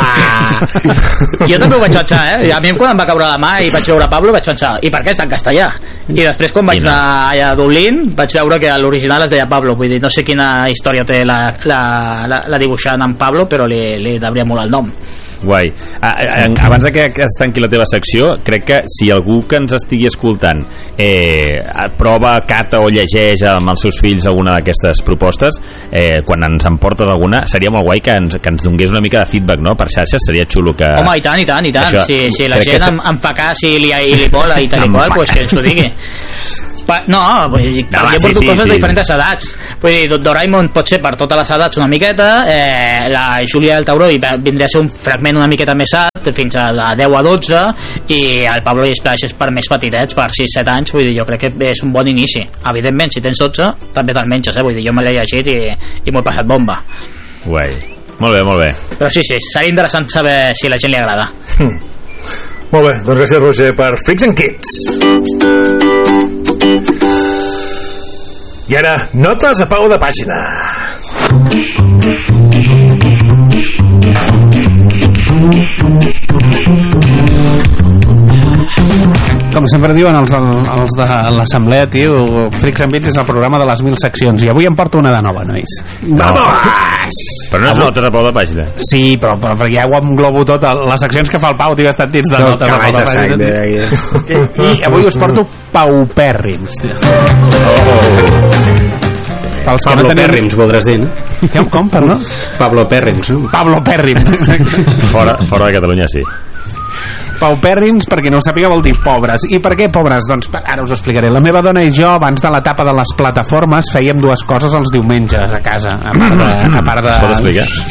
Jo també ho vaig pensar, eh? A mi quan em va caure la mà i vaig veure Pablo vaig pensar, i per què està en castellà? I després quan vaig no. anar allà a Dublín vaig veure que l'original es deia Pablo, vull dir, no sé quina història té la, la, la, la dibuixant en Pablo, però li, li devia molt el nom. guai. Abans de que es tanqui la teva secció, crec que si algú que ens estigui escoltant eh, prova, cata o llegeix amb els seus fills alguna d'aquestes propostes, eh, quan ens en portes alguna, seria molt guai que ens, que ens donés una mica de feedback, no? Per xarxes seria xulo que... Home, i tant, i tant, i tant. Això, si, si la gent que... em, em fa cas i li, i li vola i tal i qual, pues que ens ho digui. Pa, no, vull dir, no, jo porto sí, coses sí, de diferents sí. edats. Vull dir, Doraemon pot ser per totes les edats una miqueta, eh, la Júlia del Tauró vindria a ser un fragment una miqueta més alt, fins a la deu a dotze, i el Pablo i Splash és per més petitets, per sis set anys. Vull dir, jo crec que és un bon inici. Evidentment, si tens dotze, també te'l menges, eh? Vull dir, jo me l'he llegit i, i m'ho he passat bomba. Guai. Molt bé, molt bé. Però sí, sí, seria interessant saber si a la gent li agrada. Hmm. Molt bé, doncs gràcies, Roger, per Freaks and Kids. I ara, notes a peu de pàgina. Com sempre diuen els de, els de l'assemblea, tio, Freaks and Beats és el programa de les mil seccions, i avui em porto una de nova, nois. Vamos! Però no és avui... notes a peu de pàgina. Sí, però, però perquè ja ho englobo tot. Les seccions que fa el Pau, tio, estan dins de no, notes a peu de pàgina. I avui us porto paupèrrims, tio. Oh. Pels Pablo no tenen... Pèrrims, voldràs dir, no? Com, com, perdó? Pablo Pèrrims, no? Pablo Pèrrims, exacte. Fora, fora de Catalunya, sí. Paupèrrims, perquè no ho sàpiga, vol dir pobres. I per què pobres? Doncs ara us ho explicaré. La meva dona i jo, abans de l'etapa de les plataformes, fèiem dues coses els diumenges a casa, a part de... A part de... Pots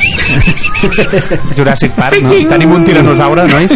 explicar? Jurassic Park, no? Tenim un tiranosaure, nois?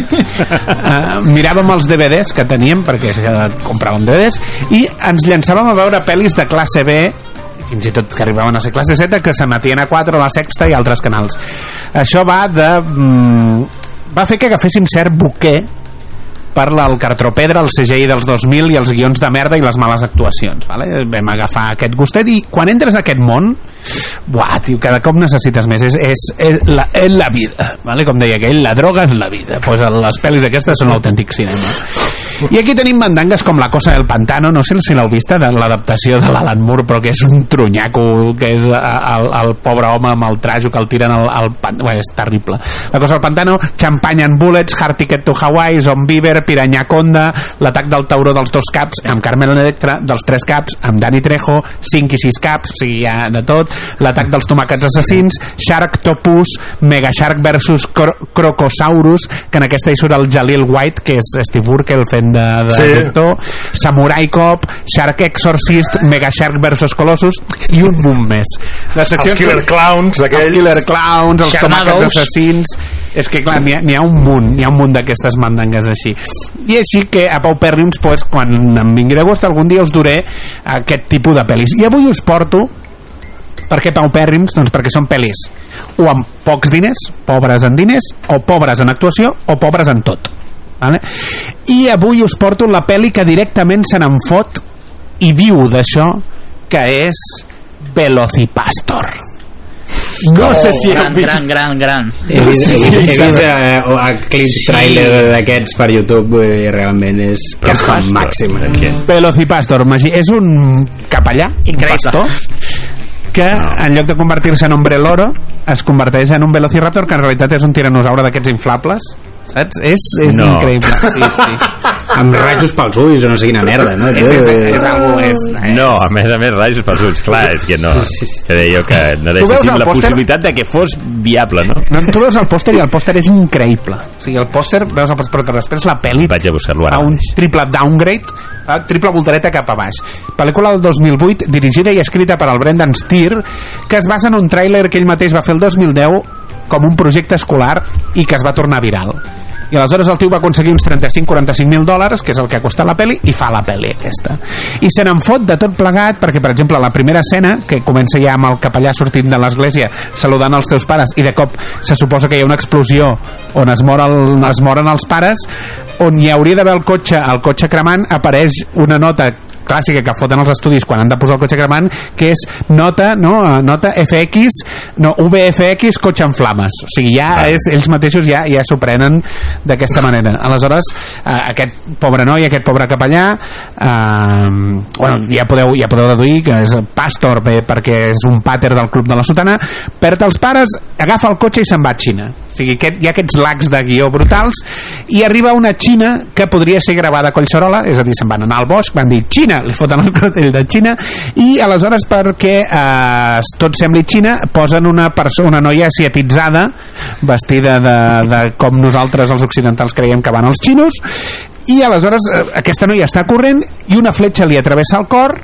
Uh, miràvem els D V Ds que teníem, perquè compràvem D V Ds, i ens llançàvem a veure pel·lis de classe B, fins i tot que arribaven a ser classe Z, que s'emetien a quatre, a la Sexta i altres canals. Això va de... Mm, va fer que agaféssim cert buquer per el Cartropedra, el C G I dels dos mil i els guions de merda i les males actuacions, vale? Vam agafar aquest gustet i quan entres a aquest món, buah, tio, cada cop necessites més. És, és, és, la, és la vida, vale? Com deia aquell, la droga és la vida. Pues les pel·lis aquestes són autèntic cinema. I aquí tenim mandangues com La cosa del pantano, no sé si l'heu vista, de l'adaptació de l'Alan Moore, però que és un trunyaco, que és el, el pobre home amb el trajo que el tiren al, al pantano. Bé, és terrible. La cosa del pantano, Champagne and Bullets, Hard Ticket to Hawaii, Zombiver, Piranyaconda, L'atac del tauró dels dos caps, amb Carmen Electra, dels tres caps, amb Dani Trejo, cinc i sis caps, o sigui, ja de tot, L'atac dels tomàquets assassins, Sharktopus, Mega Shark versus Cro Crocosaurus, que en aquesta hi surt el Jalil White, que és Steve Urkel fent de, de sí. director, Samurai Cop, Shark Exorcist, Mega Shark versus Colossus i un munt més. Les els Killer que... Clowns, aquells... els Killer Clowns, els tomàquets assassins. És que clar, n'hi ha, ha un munt, n'hi ha un munt d'aquestes mandangues així. I així que a Paupèrrims, pues, quan em vingui de gust, algun dia us duré aquest tipus de pel·lis. I avui us porto per què paupèrrims? Doncs perquè són pel·lis o amb pocs diners, pobres en diners, o pobres en actuació, o pobres en tot. Vale? I avui us porto la pel·li que directament se n'en fot i viu d'això, que és Velocipastor. No sé si oh, gran, gran, gran, gran. He vist, he vist, he vist a, a clip trailer d'aquests per YouTube i realment és el màxim. Velocipastor és un capellà, un pastor, que en lloc de convertir-se en hombre loro es converteix en un velociraptor, que en realitat és un tiranosaure d'aquests inflables, saps? És, és no. increïble. Sí, sí. Amb rajos pels ulls o no sé quina merda, no? És, és, és, és algo, és, és... No, a més a més rajos pels ulls, clar, és que no, que deia jo que no deixéssim la pòster? Possibilitat de que fos viable, no? No, tu veus el pòster i el pòster és increïble. O sigui, el pòster, veus el pòster, però després la pel·li vaig a buscar-lo ara fa un triple downgrade, fa triple voltareta cap a baix. Pel·lícula del dos mil vuit, dirigida i escrita per el Brendan Steer, que es basa en un tràiler que ell mateix va fer el dos mil deu com un projecte escolar i que es va tornar viral. I aleshores el tio va aconseguir uns trenta-cinc a quaranta-cinc mil dòlars, que és el que ha costat la pel·li, i fa la pel·li aquesta. I se n'en fot de tot plegat, perquè, per exemple, la primera escena, que comença ja amb el capellà sortint de l'església saludant els teus pares, i de cop se suposa que hi ha una explosió on es, mor el, es moren els pares, on hi hauria d'haver el cotxe, el cotxe cremant, apareix una nota clàssica que foten els estudis quan han de posar el cotxe cremant, que és nota, no? Nota F X, no, V F X, cotxe en flames. O sigui, ja és, ells mateixos ja ja s'ho prenen d'aquesta manera. Aleshores, eh, aquest pobre noi, aquest pobre capellà, eh, bueno, ja podeu, ja podeu deduir que és Pastor, bé, perquè és un pàter del club de la sotana, perd els pares, agafa el cotxe i se'n va a Xina. O sigui, aquest, hi ha aquests lags de guió brutals, i arriba una Xina que podria ser gravada a Collserola, és a dir, se'n van anar al bosc, van dir Xina, li foten el cartell de Xina, i aleshores, perquè eh, tot sembli Xina, posen una persona, una noia asiatitzada, vestida de, de com nosaltres els occidentals creiem que van els xinos, i aleshores eh, aquesta noia està corrent i una fletxa li travessa el cor,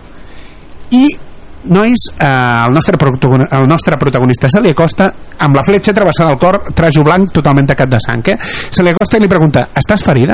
i nois, eh, el, nostre el nostre protagonista se li acosta amb la fletxa travessant el cor, trajo blanc totalment tacat de sang, eh? Se li acosta i li pregunta: estàs ferida?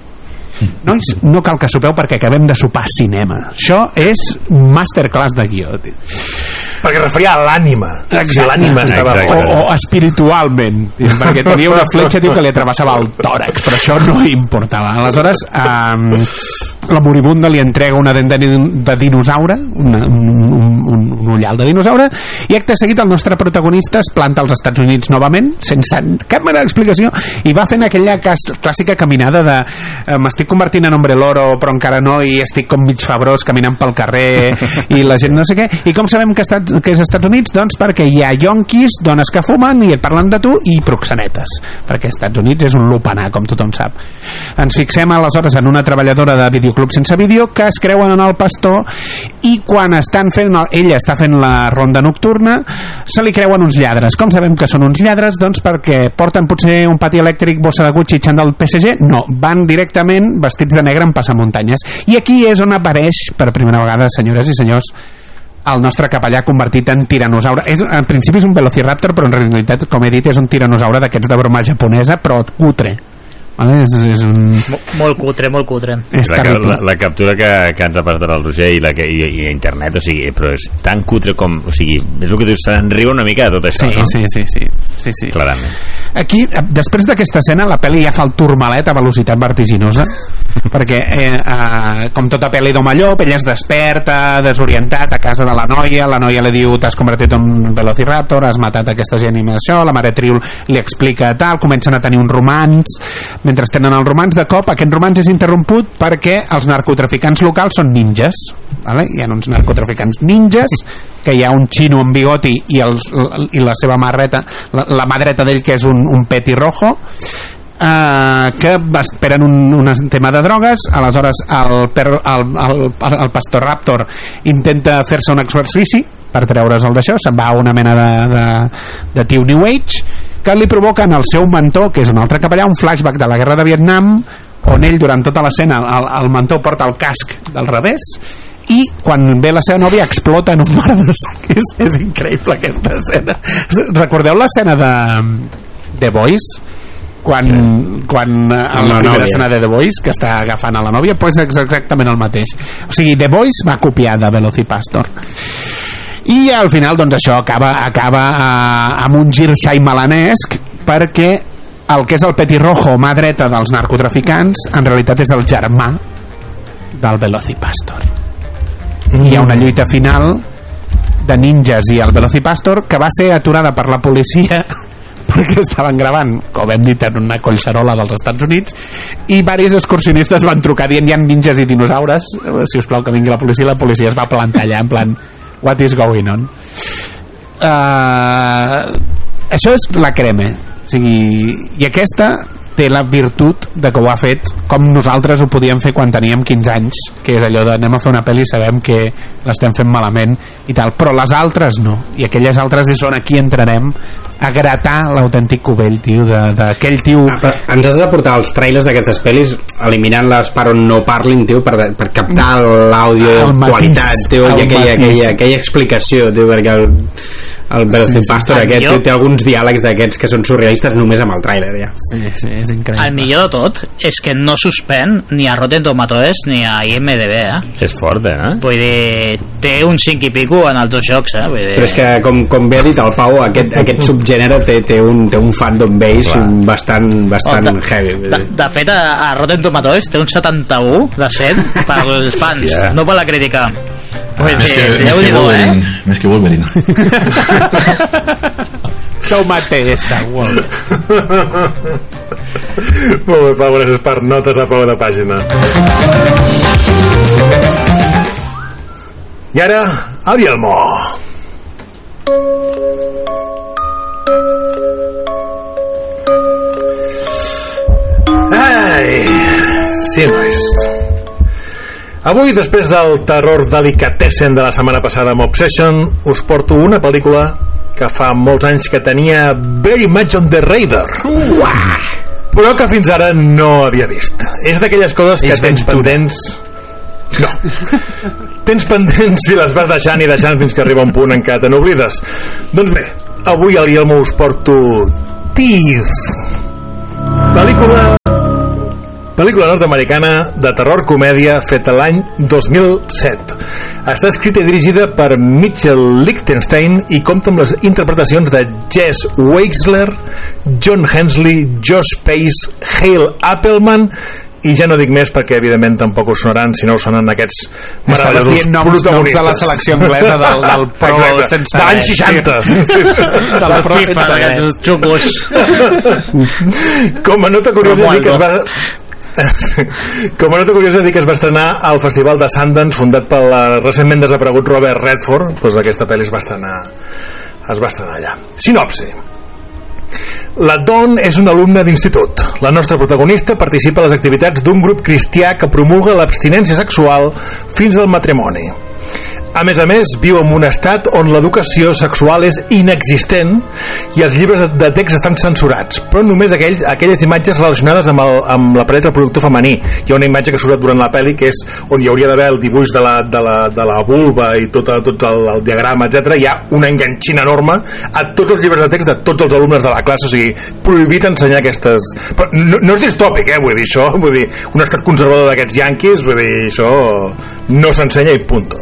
Nois, no cal que sopeu perquè acabem de sopar cinema. Això és masterclass de guió, tio. Perquè referia a l'ànima. Si l'ànima estava o, o espiritualment, tio, perquè tenia una fletxa, tio, que li atravessava el tòrax, però això no importava. Aleshores, eh, la moribunda li entrega una dent de, de dinosaure, una, un, un, un, un ullal de dinosaure, i acte seguit el nostre protagonista es planta als Estats Units novament, sense cap mena d'explicació, i va fent aquella clàssica caminada de eh, m'estic convertint en hombre loro, però encara no, i estic com mig febrós caminant pel carrer, i la gent no sé què. I com sabem que, estat, que és Estats Units? Doncs perquè hi ha yonquis, dones que fumen i et parlen de tu, i proxenetes, perquè Estats Units és un lupanar, com tothom sap. Ens fixem aleshores en una treballadora de videoclub sense vídeo que es creuen en el pastor, i quan estan fent, ella està fent la ronda nocturna, se li creuen uns lladres. Com sabem que són uns lladres? Doncs perquè porten potser un pati elèctric, bossa de Gucci, xandall P S G? No, van directament vestits de negre en passamuntanyes. I aquí és on apareix per primera vegada, senyores i senyors, el nostre capellà convertit en tiranosaure. És, en principi és un velociraptor, però en realitat, com he dit, és un tiranosaure d'aquests de broma japonesa, però cutre. Vale? És, és un... Mol, molt cutre, molt cutre. És la, la, la captura que, que ens ha passat el Roger i, la que, i, i internet, o sigui, però és tan cutre com, o sigui, és el que dius, se'n riu una mica de tot això, sí, no? Sí, sí, sí, sí, sí. Clarament. Aquí, després d'aquesta escena, la pel·li ja fa el turmalet a velocitat vertiginosa, perquè eh, eh, com tota pel·li d'home llop, ell es desperta desorientat a casa de la noia, la noia li diu t'has convertit en un velociraptor, has matat aquesta gent i això, la mare Triul li explica tal, comencen a tenir un romanç. Mentre tenen el romanç, de cop aquest romanç és interromput perquè els narcotraficants locals són ninjas, vale? Hi ha uns narcotraficants ninjas, que hi ha un xino amb bigoti i, els, i la seva mà dreta, la, la mà dreta d'ell, que és un, un petirrojo, eh, que esperen un, un tema de drogues. Aleshores el, per, el, el, el pastor Raptor intenta fer-se un exercici per treure's el d'això, se'n va a una mena de, de, de tio New Age, que li provoquen al seu mentor, que és un altre capellà, un flashback de la guerra de Vietnam, on ell durant tota l'escena el, el mentor porta el casc del revés, i quan ve la seva nòvia explota en un mar de sang. és, és increïble aquesta escena. Recordeu l'escena de The Boys? Quan, sí. quan a la primera escena de The Boys, que està agafant a la nòvia, pues és exactament el mateix. O sigui, The Boys va copiar de Velocipastor. I al final, doncs això acaba, acaba eh, amb un gir xaimalanesc, perquè el que és el petirrojo, mà dreta dels narcotraficants, en realitat és el germà del Velocipastor. Mm. Hi ha una lluita final de ninjas i el Velocipastor que va ser aturada per la policia perquè estaven gravant, com hem dit, en una collserola dels Estats Units, i diversos excursionistes van trucar dient hi ha ninjas i dinosaures, si us plau que vingui la policia. La policia es va plantar allà en plan what is going on. Uh, això és la crema, o sigui, i aquesta té la virtut de que ho ha fet com nosaltres ho podíem fer quan teníem quinze anys, que és allò de anem a fer una pel·li i sabem que l'estem fent malament i tal, però les altres no, i aquelles altres és on aquí entrarem a gratar l'autèntic cubell, tio, d'aquell tio. Ah, ens has de portar els trailers d'aquestes pel·lis eliminant les per on no parlin, tio, per, per captar l'àudio de qualitat, tio, i aquella, aquella, aquella explicació, tio, perquè el, el Velocipastor sí, sí. aquest tio, té alguns diàlegs d'aquests que són surrealistes només amb el trailer, ja. Sí, sí, és és increïble. El millor de tot és que no suspèn ni a Rotten Tomatoes ni a I M D B, eh? És fort, eh? Vull dir, té un cinc i pico en els dos jocs, eh? Vull dir... Però és que, com, com bé ha dit el Pau, aquest, aquest subgènere té, té, un, té un fandom base bastant, bastant oh, de, heavy. De, de fet, a, a Rotten Tomatoes té un setanta-u de cent pels fans, yeah. no per la crítica. Vull ah, dir, més, que, més, que Wolverine, eh? més que Wolverine. Tómate esa, Wolverine. Molt bé, Pau, gràcies per notes a peu de pàgina. I ara, el Yelmo. Ai, sí, nois. Avui, després del terror delicatessen de la setmana passada amb Obsession, us porto una pel·lícula que fa molts anys que tenia very much on the radar, però que fins ara no havia vist. És d'aquelles coses que tens pendents... No. Tens pendents i les vas deixant i deixant fins que arriba un punt en què te n'oblides. Doncs bé, avui al Yelmo us porto Teeth, pel·lícula pel·lícula nord-americana de terror-comèdia feta l'any dos mil set. Està escrita i dirigida per Mitchell Lichtenstein i compta amb les interpretacions de Jess Wexler, John Hensley, Josh Pace, Hale Appleman, i ja no dic més perquè evidentment tampoc us sonaran si no us sonen aquests meravellosos noms, noms de la selecció anglesa del, del Pro exacte, sense de l'any seixanta de la Pro sense aquests xupos. Com a nota curiosa dir que es va com a nota curiosa dir que es va estrenar al Festival de Sundance, fundat pel recentment desaparegut Robert Redford. Doncs aquesta pel·li es va estrenar es va estrenar allà. Sinopsi: la Dawn és una alumna d'institut. La nostra protagonista participa a les activitats d'un grup cristià que promulga l'abstinència sexual fins al matrimoni. A més a més, viu en un estat on l'educació sexual és inexistent i els llibres de text estan censurats, però només aquells, aquelles imatges relacionades amb, el, amb l'aparell reproductor femení. Hi ha una imatge que surt durant la pel·li que és on hi hauria d'haver el dibuix de la, de la, de la vulva i tot, tot el, el diagrama, etcètera. Hi ha una enganxina enorme a tots els llibres de text de tots els alumnes de la classe, o sigui, prohibit ensenyar aquestes... Però no, no és distòpic, eh? Vull dir, això, vull dir, un estat conservador d'aquests yanquis, vull dir, això no s'ensenya i punto.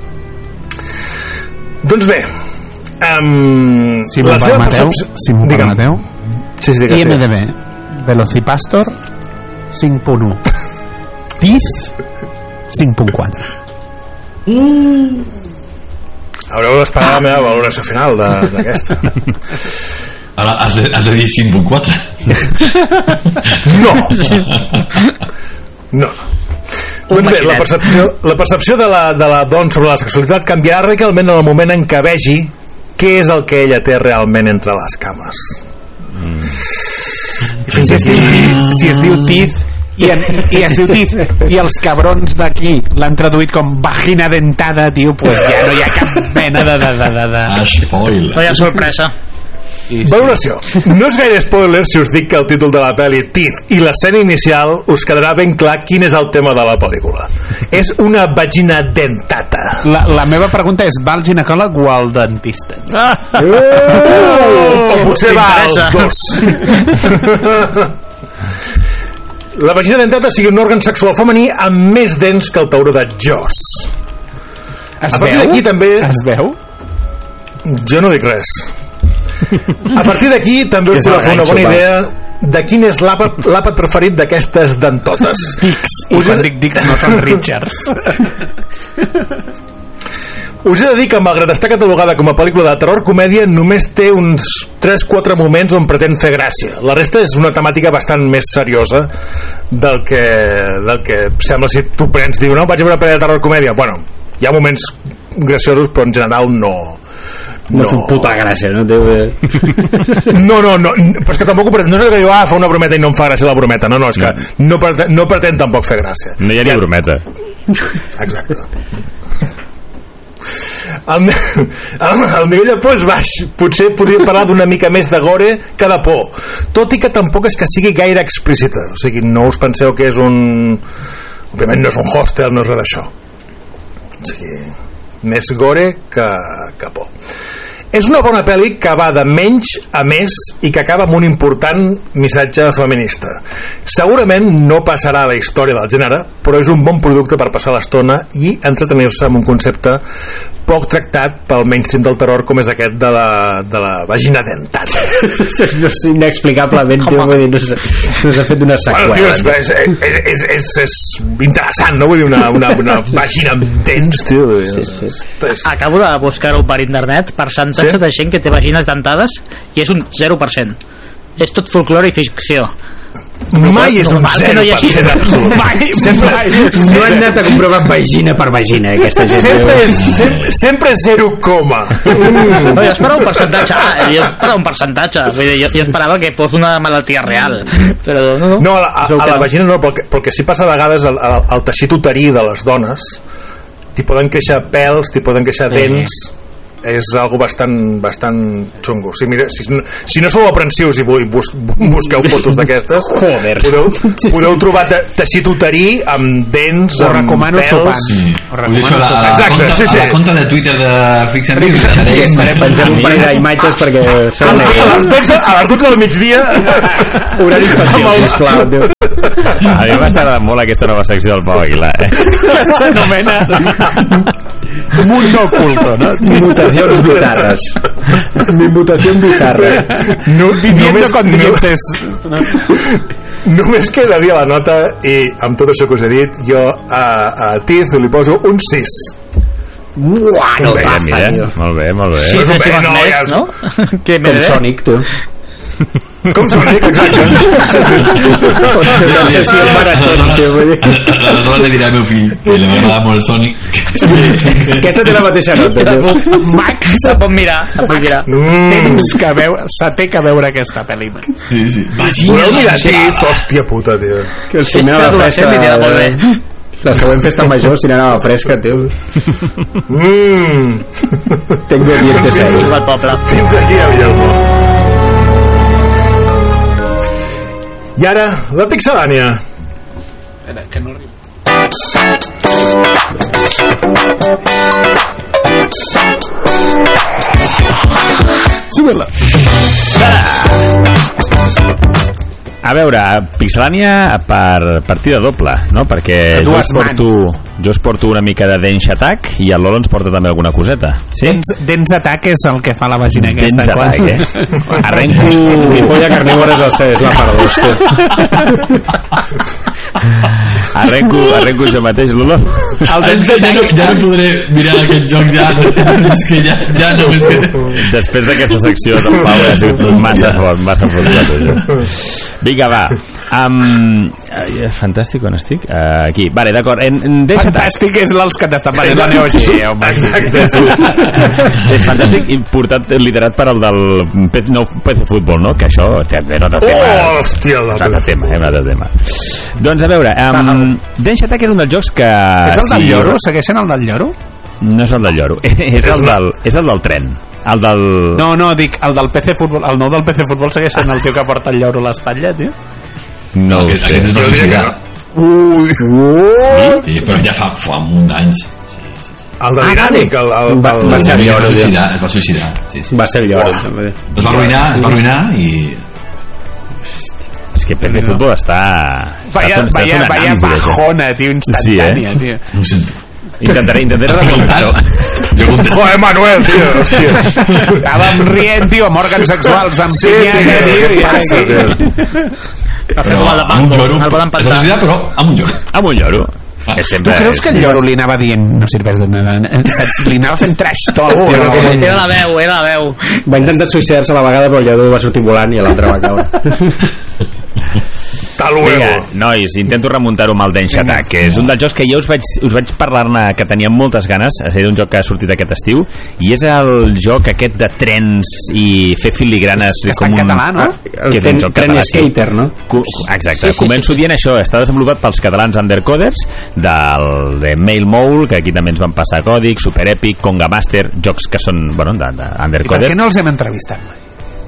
Doncs bé, um, si m'ho permeteu, si m'ho permeteu, sí, sí, I M D B Velocipastor cinc punt u, Teeth cinc punt quatre. Mm. Haureu d'esperar la meva valoració final d'aquesta. Ara has de, has de dir cinc punt quatre. No. No. Doncs bé, la percepció, la percepció de la, de la Dawn sobre la sexualitat canviarà radicalment en el moment en què vegi què és el que ella té realment entre les cames. Mm. Si, es diu, si es diu Teeth i, en, i es diu Teeth i els cabrons d'aquí l'han traduït com vagina dentada, tio, pues ja no hi ha cap mena de... de, de, de, de... Ah, spoiler. No hi ha sorpresa. Sí, sí. Valoració. No és gaire spoiler si us dic que el títol de la pel·li Teeth i l'escena inicial us quedarà ben clar quin és el tema de la pel·lícula. És una vagina dentata. La, la meva pregunta és, va al ginecòleg o al dentista? Ah! Oh! O potser va als dos. La vagina dentata sigui un òrgan sexual femení amb més dents que el tauró de Joss. Es A partir d'aquí també... Es veu? Jo no dic res. A partir d'aquí també us podeu fer una bona idea de quin és l'àpat, l'àpat preferit d'aquestes dentotes. Dix, i quan dic Dix no són Richards. Us he de dir que malgrat estar catalogada com a pel·lícula de terror-comèdia només té uns tres quatre moments on pretén fer gràcia. La resta és una temàtica bastant més seriosa del que, del que sembla si tu prens diu, no, vaig a veure una pel·lícula de terror-comèdia. Bueno, hi ha moments graciosos però en general no no, no. Fa puta gràcia, no? no, no, no, però és que tampoc no és que diu, ah, fa una brometa i no em fa gràcia la brometa, no, no, és que no, no, pretén, no pretén tampoc fer gràcia. No hi ha ni brometa. Exacte. El, el, el nivell de por és baix. Potser podríem parlar d'una mica més de gore que de por, tot i que tampoc és que sigui gaire explícita, o sigui, no us penseu que és un... Òbviament no és un hostel, no és res d'això, o sigui, més gore que, que por. És una bona pel·li que va de menys a més i que acaba amb un important missatge feminista. Segurament no passarà a la història del gènere, però és un bon producte per passar l'estona i entretenir-se amb un concepte poc tractat pel mainstream del terror com és aquest de la, de la vagina dentada. No és inexplicablement, tio, vull dir, no s'ha, no s'ha fet una seqüela. Bueno, tio, és, és, és, és, és interessant, no? Vull dir, una, una, una vagina amb dents, tio. Sí, sí. És... Acabo de buscar-ho per internet, percentatge sí? de gent que té vagines dentades, i és un zero per cent. És tot folklore i ficció. Mai és un zero per cent absolut. Mai, sempre, no han anat a comprovar vagina per vagina, aquesta gent. Sempre és, sempre, sempre és zero coma. Mm. No, jo esperava un percentatge. Ah, jo esperava un percentatge. Vull dir, jo, jo esperava que fos una malaltia real. Però no, no. No, a, a, a la vagina no, perquè, perquè si passa a vegades al, al, al teixit uterí de les dones t'hi poden créixer pèls, t'hi poden créixer dents. Sí. És algo bastant, bastant xungo. Si, mira, si, si no sou aprensius i bus, busqueu fotos d'aquestes, podeu, podeu trobar te, teixit uterí amb dents, ho amb recomano pèls. Sopant. Ho recomano a, a, la, Exacte, conta, sí, sí. a la conta de Twitter de Fix and Views estarem penjant un parell d'imatges perquè a, a les dotze a les dotze del migdia horari infantil, sisplau, tio. A mi m'ha agradat molt aquesta nova secció del Pau Aguilar, eh? Que s'anomena Mundo Oculto, no? Mutacions bizarres. Mi mutación bizarra. No, Viviendo con dientes. No. Només queda dir a la nota, i amb tot això que us he dit, jo a, a Tiz li poso un sis. Uah, no mira, mira. Molt bé, molt bé. Sí, sí, sí, no, més, ja... no? Que com Sonic, tu. Com Sonic, exacte. Sí, sí. No sé si el maratón, tio, vull dir. Aleshores li diré al meu fill que li agrada molt el Sonic. Aquesta té la mateixa nota, tio. Max, la pot mirar, la pot mirar. Tens que veure, se té que veure aquesta pel·li. Sí, sí. Voleu mirar Tiz? Hòstia puta, tio. Que el cinema fresca... Molt bé. La següent festa major cinema fresca, tio. Mmm. Tengo dientes ahí. Fins aquí, Aviel. I ara, la Pixelània. Espera, que no arriba. Súbela. A veure, Pixelània per partida doble, no? Perquè jo us, porto, jo us porto una mica de Dents Attack i el Lolo ens porta també alguna coseta. Sí? Dents, dents Attack és el que fa la vagina aquesta. Dents Attack, eh? Arrenco... Mi polla carnívora és, el, és la part dos, tio. Arrenco, arrenco jo mateix, Lolo. El Dents Attack, ja, ja no podré mirar aquest joc, ja. És que ja, ja no és que... Després d'aquesta secció del Pau ha sigut massa fort, massa fort. Vinga, va. Um, uh, fantàstic, on estic? Uh, aquí, vale, d'acord. En, en fantàstic és els que t'estan venent la Neo Geo. Exacte. És fantàstic i portat, liderat per el del P C, no, P C Futbol, no? Que això té un altre tema. Oh, hòstia, un altre tema, eh, un altre tema. Doncs a veure, um, Dents Attack és un dels jocs que... És el del sí, lloro? Segueixen el del lloro? No és el del lloro, és el del, és el del tren. El del... No, no, dic, el del P C Futbol, el nou del P C Futbol segueixen el tio que porta el lloro a l'espatlla, tio? No ho aquest, sé. aquest es va suïcidar. Ui, ui. Sí, però ja fa, fa un munt d'anys. Sí, sí, sí. El de Dinàmic, el, el, Va, el, va ser el Es va lloro, tio. suïcidar, es va suïcidar. Sí, sí. Va ser el lloro, també. Es va arruïnar, es va arruïnar i... És que P C Futbol està... Vaya, està vaya, fent vaya bajona, tio, instantània, Sí, eh? tio. Ho sento. Intentaré, intentaré remuntar-ho. Jo contesto. Joder, Manuel, tio, hòstia. Estàvem rient, tio, amb òrgans sexuals, amb Sí, pinyata, tio, tio, i ara passa, aquí. Va fer Però com el de amb un Paco, lloro. el poden Es va pentar. suïcidar, però amb un lloro. Amb un lloro. Ah. Que Tu sempre creus que el lloro li anava dient no sirves de nada? Saps? Li anava fent trash talk, tio. Era la veu, era la veu. Va intentar suïcidar-se a la vegada, però el lloro va sortir volant i l'altre va caure. Tal Vinga, huevo. nois, intento remuntar-ho amb el Dents Attack, que és un dels jocs que jo us vaig, us vaig parlar-ne, que tenia moltes ganes, és a dir, un joc que ha sortit aquest estiu, i és el joc aquest de trens i fer filigranes... Que està en català, no? El tren, tren skater, no? Co Exacte, Sí, sí, començo sí, sí. dient això, està desenvolupat pels catalans Undercoders, del de Mail Mole, que aquí també ens van passar còdic, Super Epic, Conga Master, jocs que són, bueno, de, de I per Undercoders. què no els hem entrevistat mai?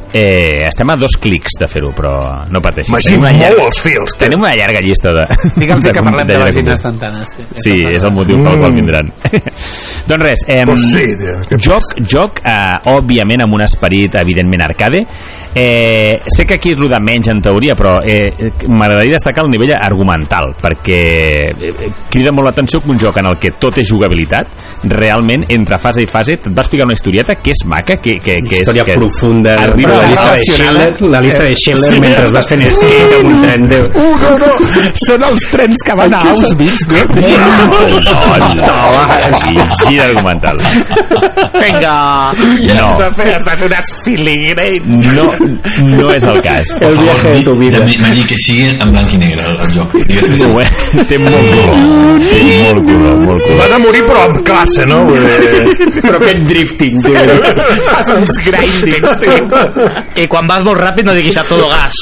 Eh, estem a dos clics de fer-ho, però no pateixi. M'agim molt llarga, els fils. Tenim una llarga llista de... Digue'ls que parlem de vagines tantanes. Sí, és el motiu pel qual vindran. Doncs res, eh, pues sí, tio, joc, joc eh, òbviament amb un esperit evidentment arcade. Eh, sé que aquí és el de menys en teoria, però eh, m'agradaria destacar el nivell argumental, perquè eh, crida molt l'atenció que un joc en el que tot és jugabilitat, realment entre fase i fase et va explicar una historieta que és maca, que, que, que història és, que profunda, arriba la llista de Schindler, la llista de Schindler sí, mentre vas fent skate amb un tren de... Uh, no, no, són els trens que van a Auschwitz, no? no, no, així d'argumental. Vinga! No. Has de fer, has de fer unes filigranes. No, no és el cas. El viaje de tu vida. M'ha dit que sigui en blanc i negre el joc. Digues que sí. No, eh? Té molt color. Té molt color, molt color. Vas a morir però amb classe, no? Però aquest drifting, tio. Fas uns grindings, tio. I quan vas molt ràpid no diguis a todo gas.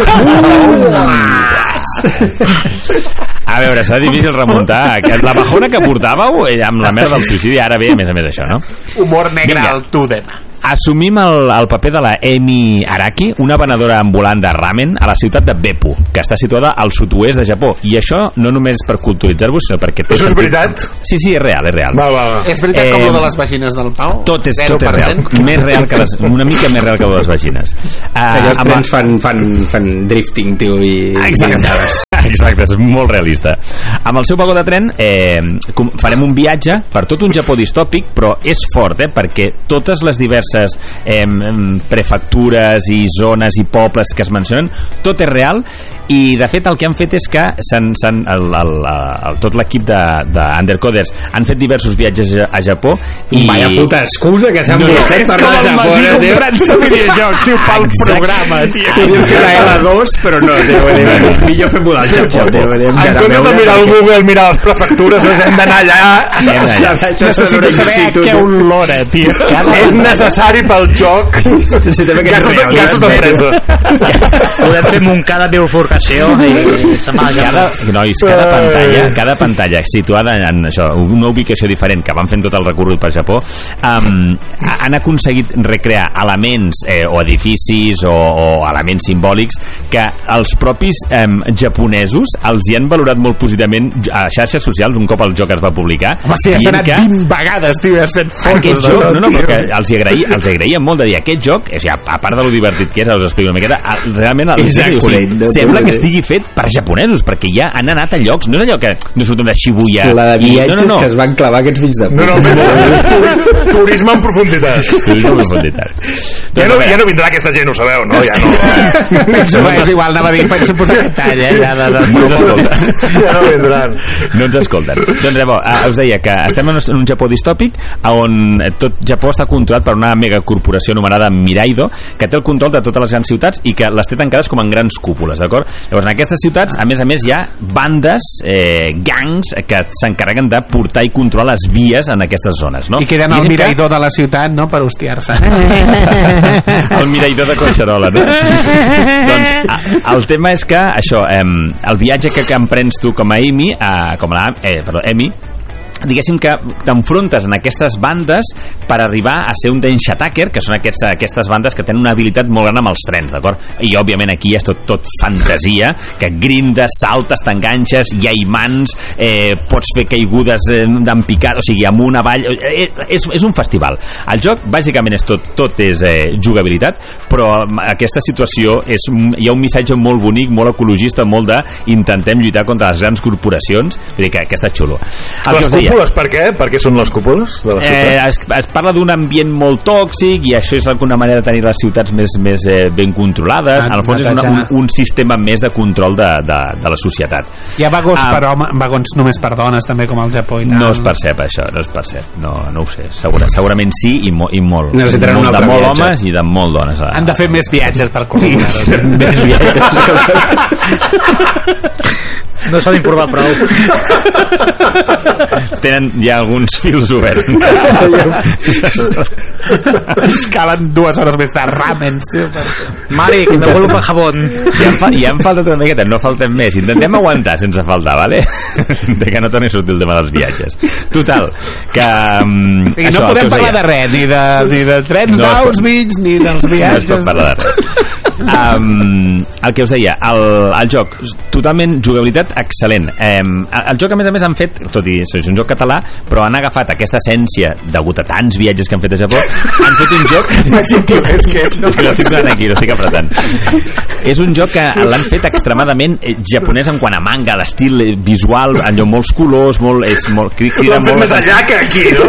A veure, serà difícil remuntar. La bajona que portàveu amb la merda del suïcidi, ara ve a més a més això, no? Humor negre Vinga. al Tudena. Assumim el, el paper de la Emi Araki, una venedora ambulant de ramen a la ciutat de Beppu, que està situada al sud-oest de Japó. I això no només per culturitzar-vos, sinó perquè... Això és veritat? Sí, sí, és real, és real. Va, va, va. És veritat Eh, com lo de les vagines del Pau? Tot és, tot és real. Més real que les, una mica més real que les vagines. Uh, Allà els trens fan, fan, fan drifting, tio, i... Exacte. Exacte, és molt realista. Amb el seu vagó de tren eh, farem un viatge per tot un Japó distòpic, però és fort, eh, perquè totes les diverses eh, prefectures i zones i pobles que es mencionen, tot és real, i de fet el que han fet és que s'han, s'han, el, el, el, tot l'equip d'Undercoders han fet diversos viatges a Japó i... Vaya puta excusa que s'han No, no, posat És per com anar a el Japó, Magí tio. comprant-se videojocs, tio, pel Exacte. programa, tio. Tu dius que la L dos, però no, tio, millor fem-ho del Japó, tio. En comptes de mirar el Google, mirar les prefectures, doncs hem d'anar allà. Hem d'anar. Necessito saber a què olora, tio. És necessari pel joc. Necessitem aquest real. Gastos d'empresa. Podem fer Montcada bifurcació i se'n va a cada, Japó. nois, cada pantalla, cada pantalla situada en això, una ubicació diferent, que van fent tot el recorregut per Japó, um, han aconseguit recrear elements eh, o edificis o, o elements simbòlics que els propis um, japonesos els hi han valorat molt positivament a xarxes socials un cop el joc es va publicar. Home, sí, has dient anat que vint vegades, tio, has fet fotos aquest de joc, tot, no, no, tio. però que els hi agraï, els hi agraïen molt de dir aquest joc, és, ja, a part de lo divertit que és, us explico una miqueta, realment el, És o sigui, accurate, no? sembla que estigui fet per japonesos, perquè ja han anat a llocs, no és allò que no surten de Shibuya La de i, viatges no, no, no. que es van clavar aquests fills de No, puta. no, tu- turisme en profunditat. Sí, no, profunditat. Ja no, ja no vindrà aquesta gent, ho sabeu, no? Ja no, Penso, és igual, anava a dir, penso posar aquest tall, eh, ja de, de, No ens escolten. ja no vindran. No ens escolten. Doncs llavors, eh, us deia que estem en un Japó distòpic on tot Japó està controlat per una megacorporació anomenada Miraido, que té el control de totes les grans ciutats i que les té tancades com en grans cúpules, d'acord? Llavors, en aquestes ciutats, a més a més, hi ha bandes, eh, gangs, que s'encarreguen de portar i controlar les vies en aquestes zones, no? I queden al Diguéssim que- mirador de la ciutat, no?, per hostiar-se. el miraidor de Collserola, no? Doncs a, el tema és que això, eh, el viatge que, que emprens tu com a Emi, eh, com a eh, perdó, Emi, diguéssim que t'enfrontes en aquestes bandes per arribar a ser un Densha Attacker, que són aquests, aquestes bandes que tenen una habilitat molt gran amb els trens, d'acord? I òbviament aquí és tot, tot fantasia, que grindes, saltes, t'enganxes, hi ha imants, eh, pots fer caigudes eh, d'empicat, o sigui, amunt, avall, eh, és, és un festival. El joc bàsicament és tot, tot és eh, jugabilitat, però aquesta situació és, hi ha un missatge molt bonic, molt ecologista, molt de intentem lluitar contra les grans corporacions, vull dir que, que està xulo. El Les que us deia, cúpules, per què? Per què són les cúpules de la Eh, ciutat? es, es parla d'un ambient molt tòxic i això és alguna manera de tenir les ciutats més, més eh, ben controlades. En el fons és una, un, un sistema més de control de, de, de la societat. Hi ha vagons, Ah. per home, vagons només per dones, també, com al Japó i tal. No es percep això, no es percep. No, no ho sé, segura, segurament sí i, mo, i molt. Necessitaran molt un de altre molt viatge. homes i de molt dones. A, Han de fer més viatges per corroborar-ho. Més viatges. No s'han informat prou. Tenen ja alguns fils oberts. Es calen dues hores més tard ramens, tio. Mari, que me vuelvo pa jabón. Ja em, fa, ja em falta una miqueta, no faltem més. Intentem aguantar sense faltar, vale? De que no torni a sortir el tema dels viatges. Total, que... Um, sí, això, no podem parlar de res, ni de, ni de trens no d'Auschwitz, ni dels viatges. No es pot parlar de res. Um, el que us deia, el, el joc, totalment jugabilitat excel·lent. Um, el, el joc, a més a més, han fet, tot i és un joc català, però han agafat aquesta essència, degut a tants viatges que han fet a Japó, han fet un joc... Sí, tio, és que... No, és que l'estic donant aquí, l'estic apretant. És un joc que l'han fet extremadament japonès en quant a manga, l'estil visual, allò, molts colors, molt... És molt crida molt més allà que aquí, no?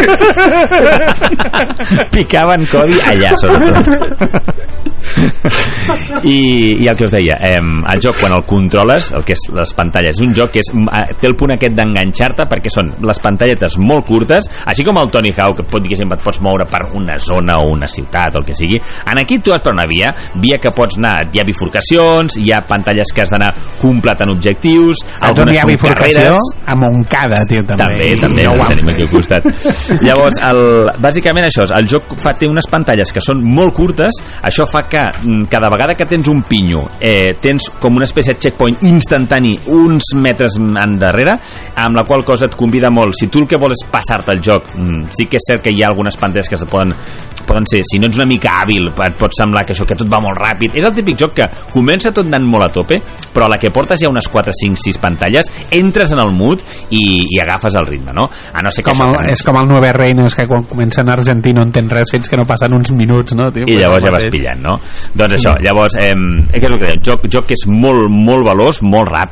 Picaven codi allà, sobretot. I, i el que us deia, eh, el joc quan el controles, el que és les pantalles, és un joc que és, té el punt aquest d'enganxar-te perquè són les pantalletes molt curtes, així com el Tony Hawk, que pot dir que sempre et pots moure per una zona o una ciutat o el que sigui. En aquí tu vas per una via, via que pots anar, hi ha bifurcacions, hi ha pantalles que has d'anar completant objectius, algunes són carreres. A Montcada, tio, també. També, també, no tenim aquí al costat. Llavors, el, bàsicament això, el joc fa, té unes pantalles que són molt curtes, això fa que cada vegada que tens un pinyo eh, tens com una espècie de checkpoint instantani uns metres endarrere, amb la qual cosa et convida molt. Si tu el que vols és passar-te el joc, mm, sí que és cert que hi ha algunes pantalles que es poden, poden ser, si no ets una mica hàbil, et pot semblar que això que tot va molt ràpid. És el típic joc que comença tot anant molt a tope, però a la que portes ja unes quatre, cinc, sis pantalles, entres en el mood i, i agafes el ritme, no? A no ser que com el, és com el Nueve Reines, que quan comença en Argentina no entén res fins que no passen uns minuts, no? Tio, i llavors ja vas pillant, no? Doncs això, llavors, eh, què és el que deia? Joc, joc que és molt, molt veloç, molt ràpid,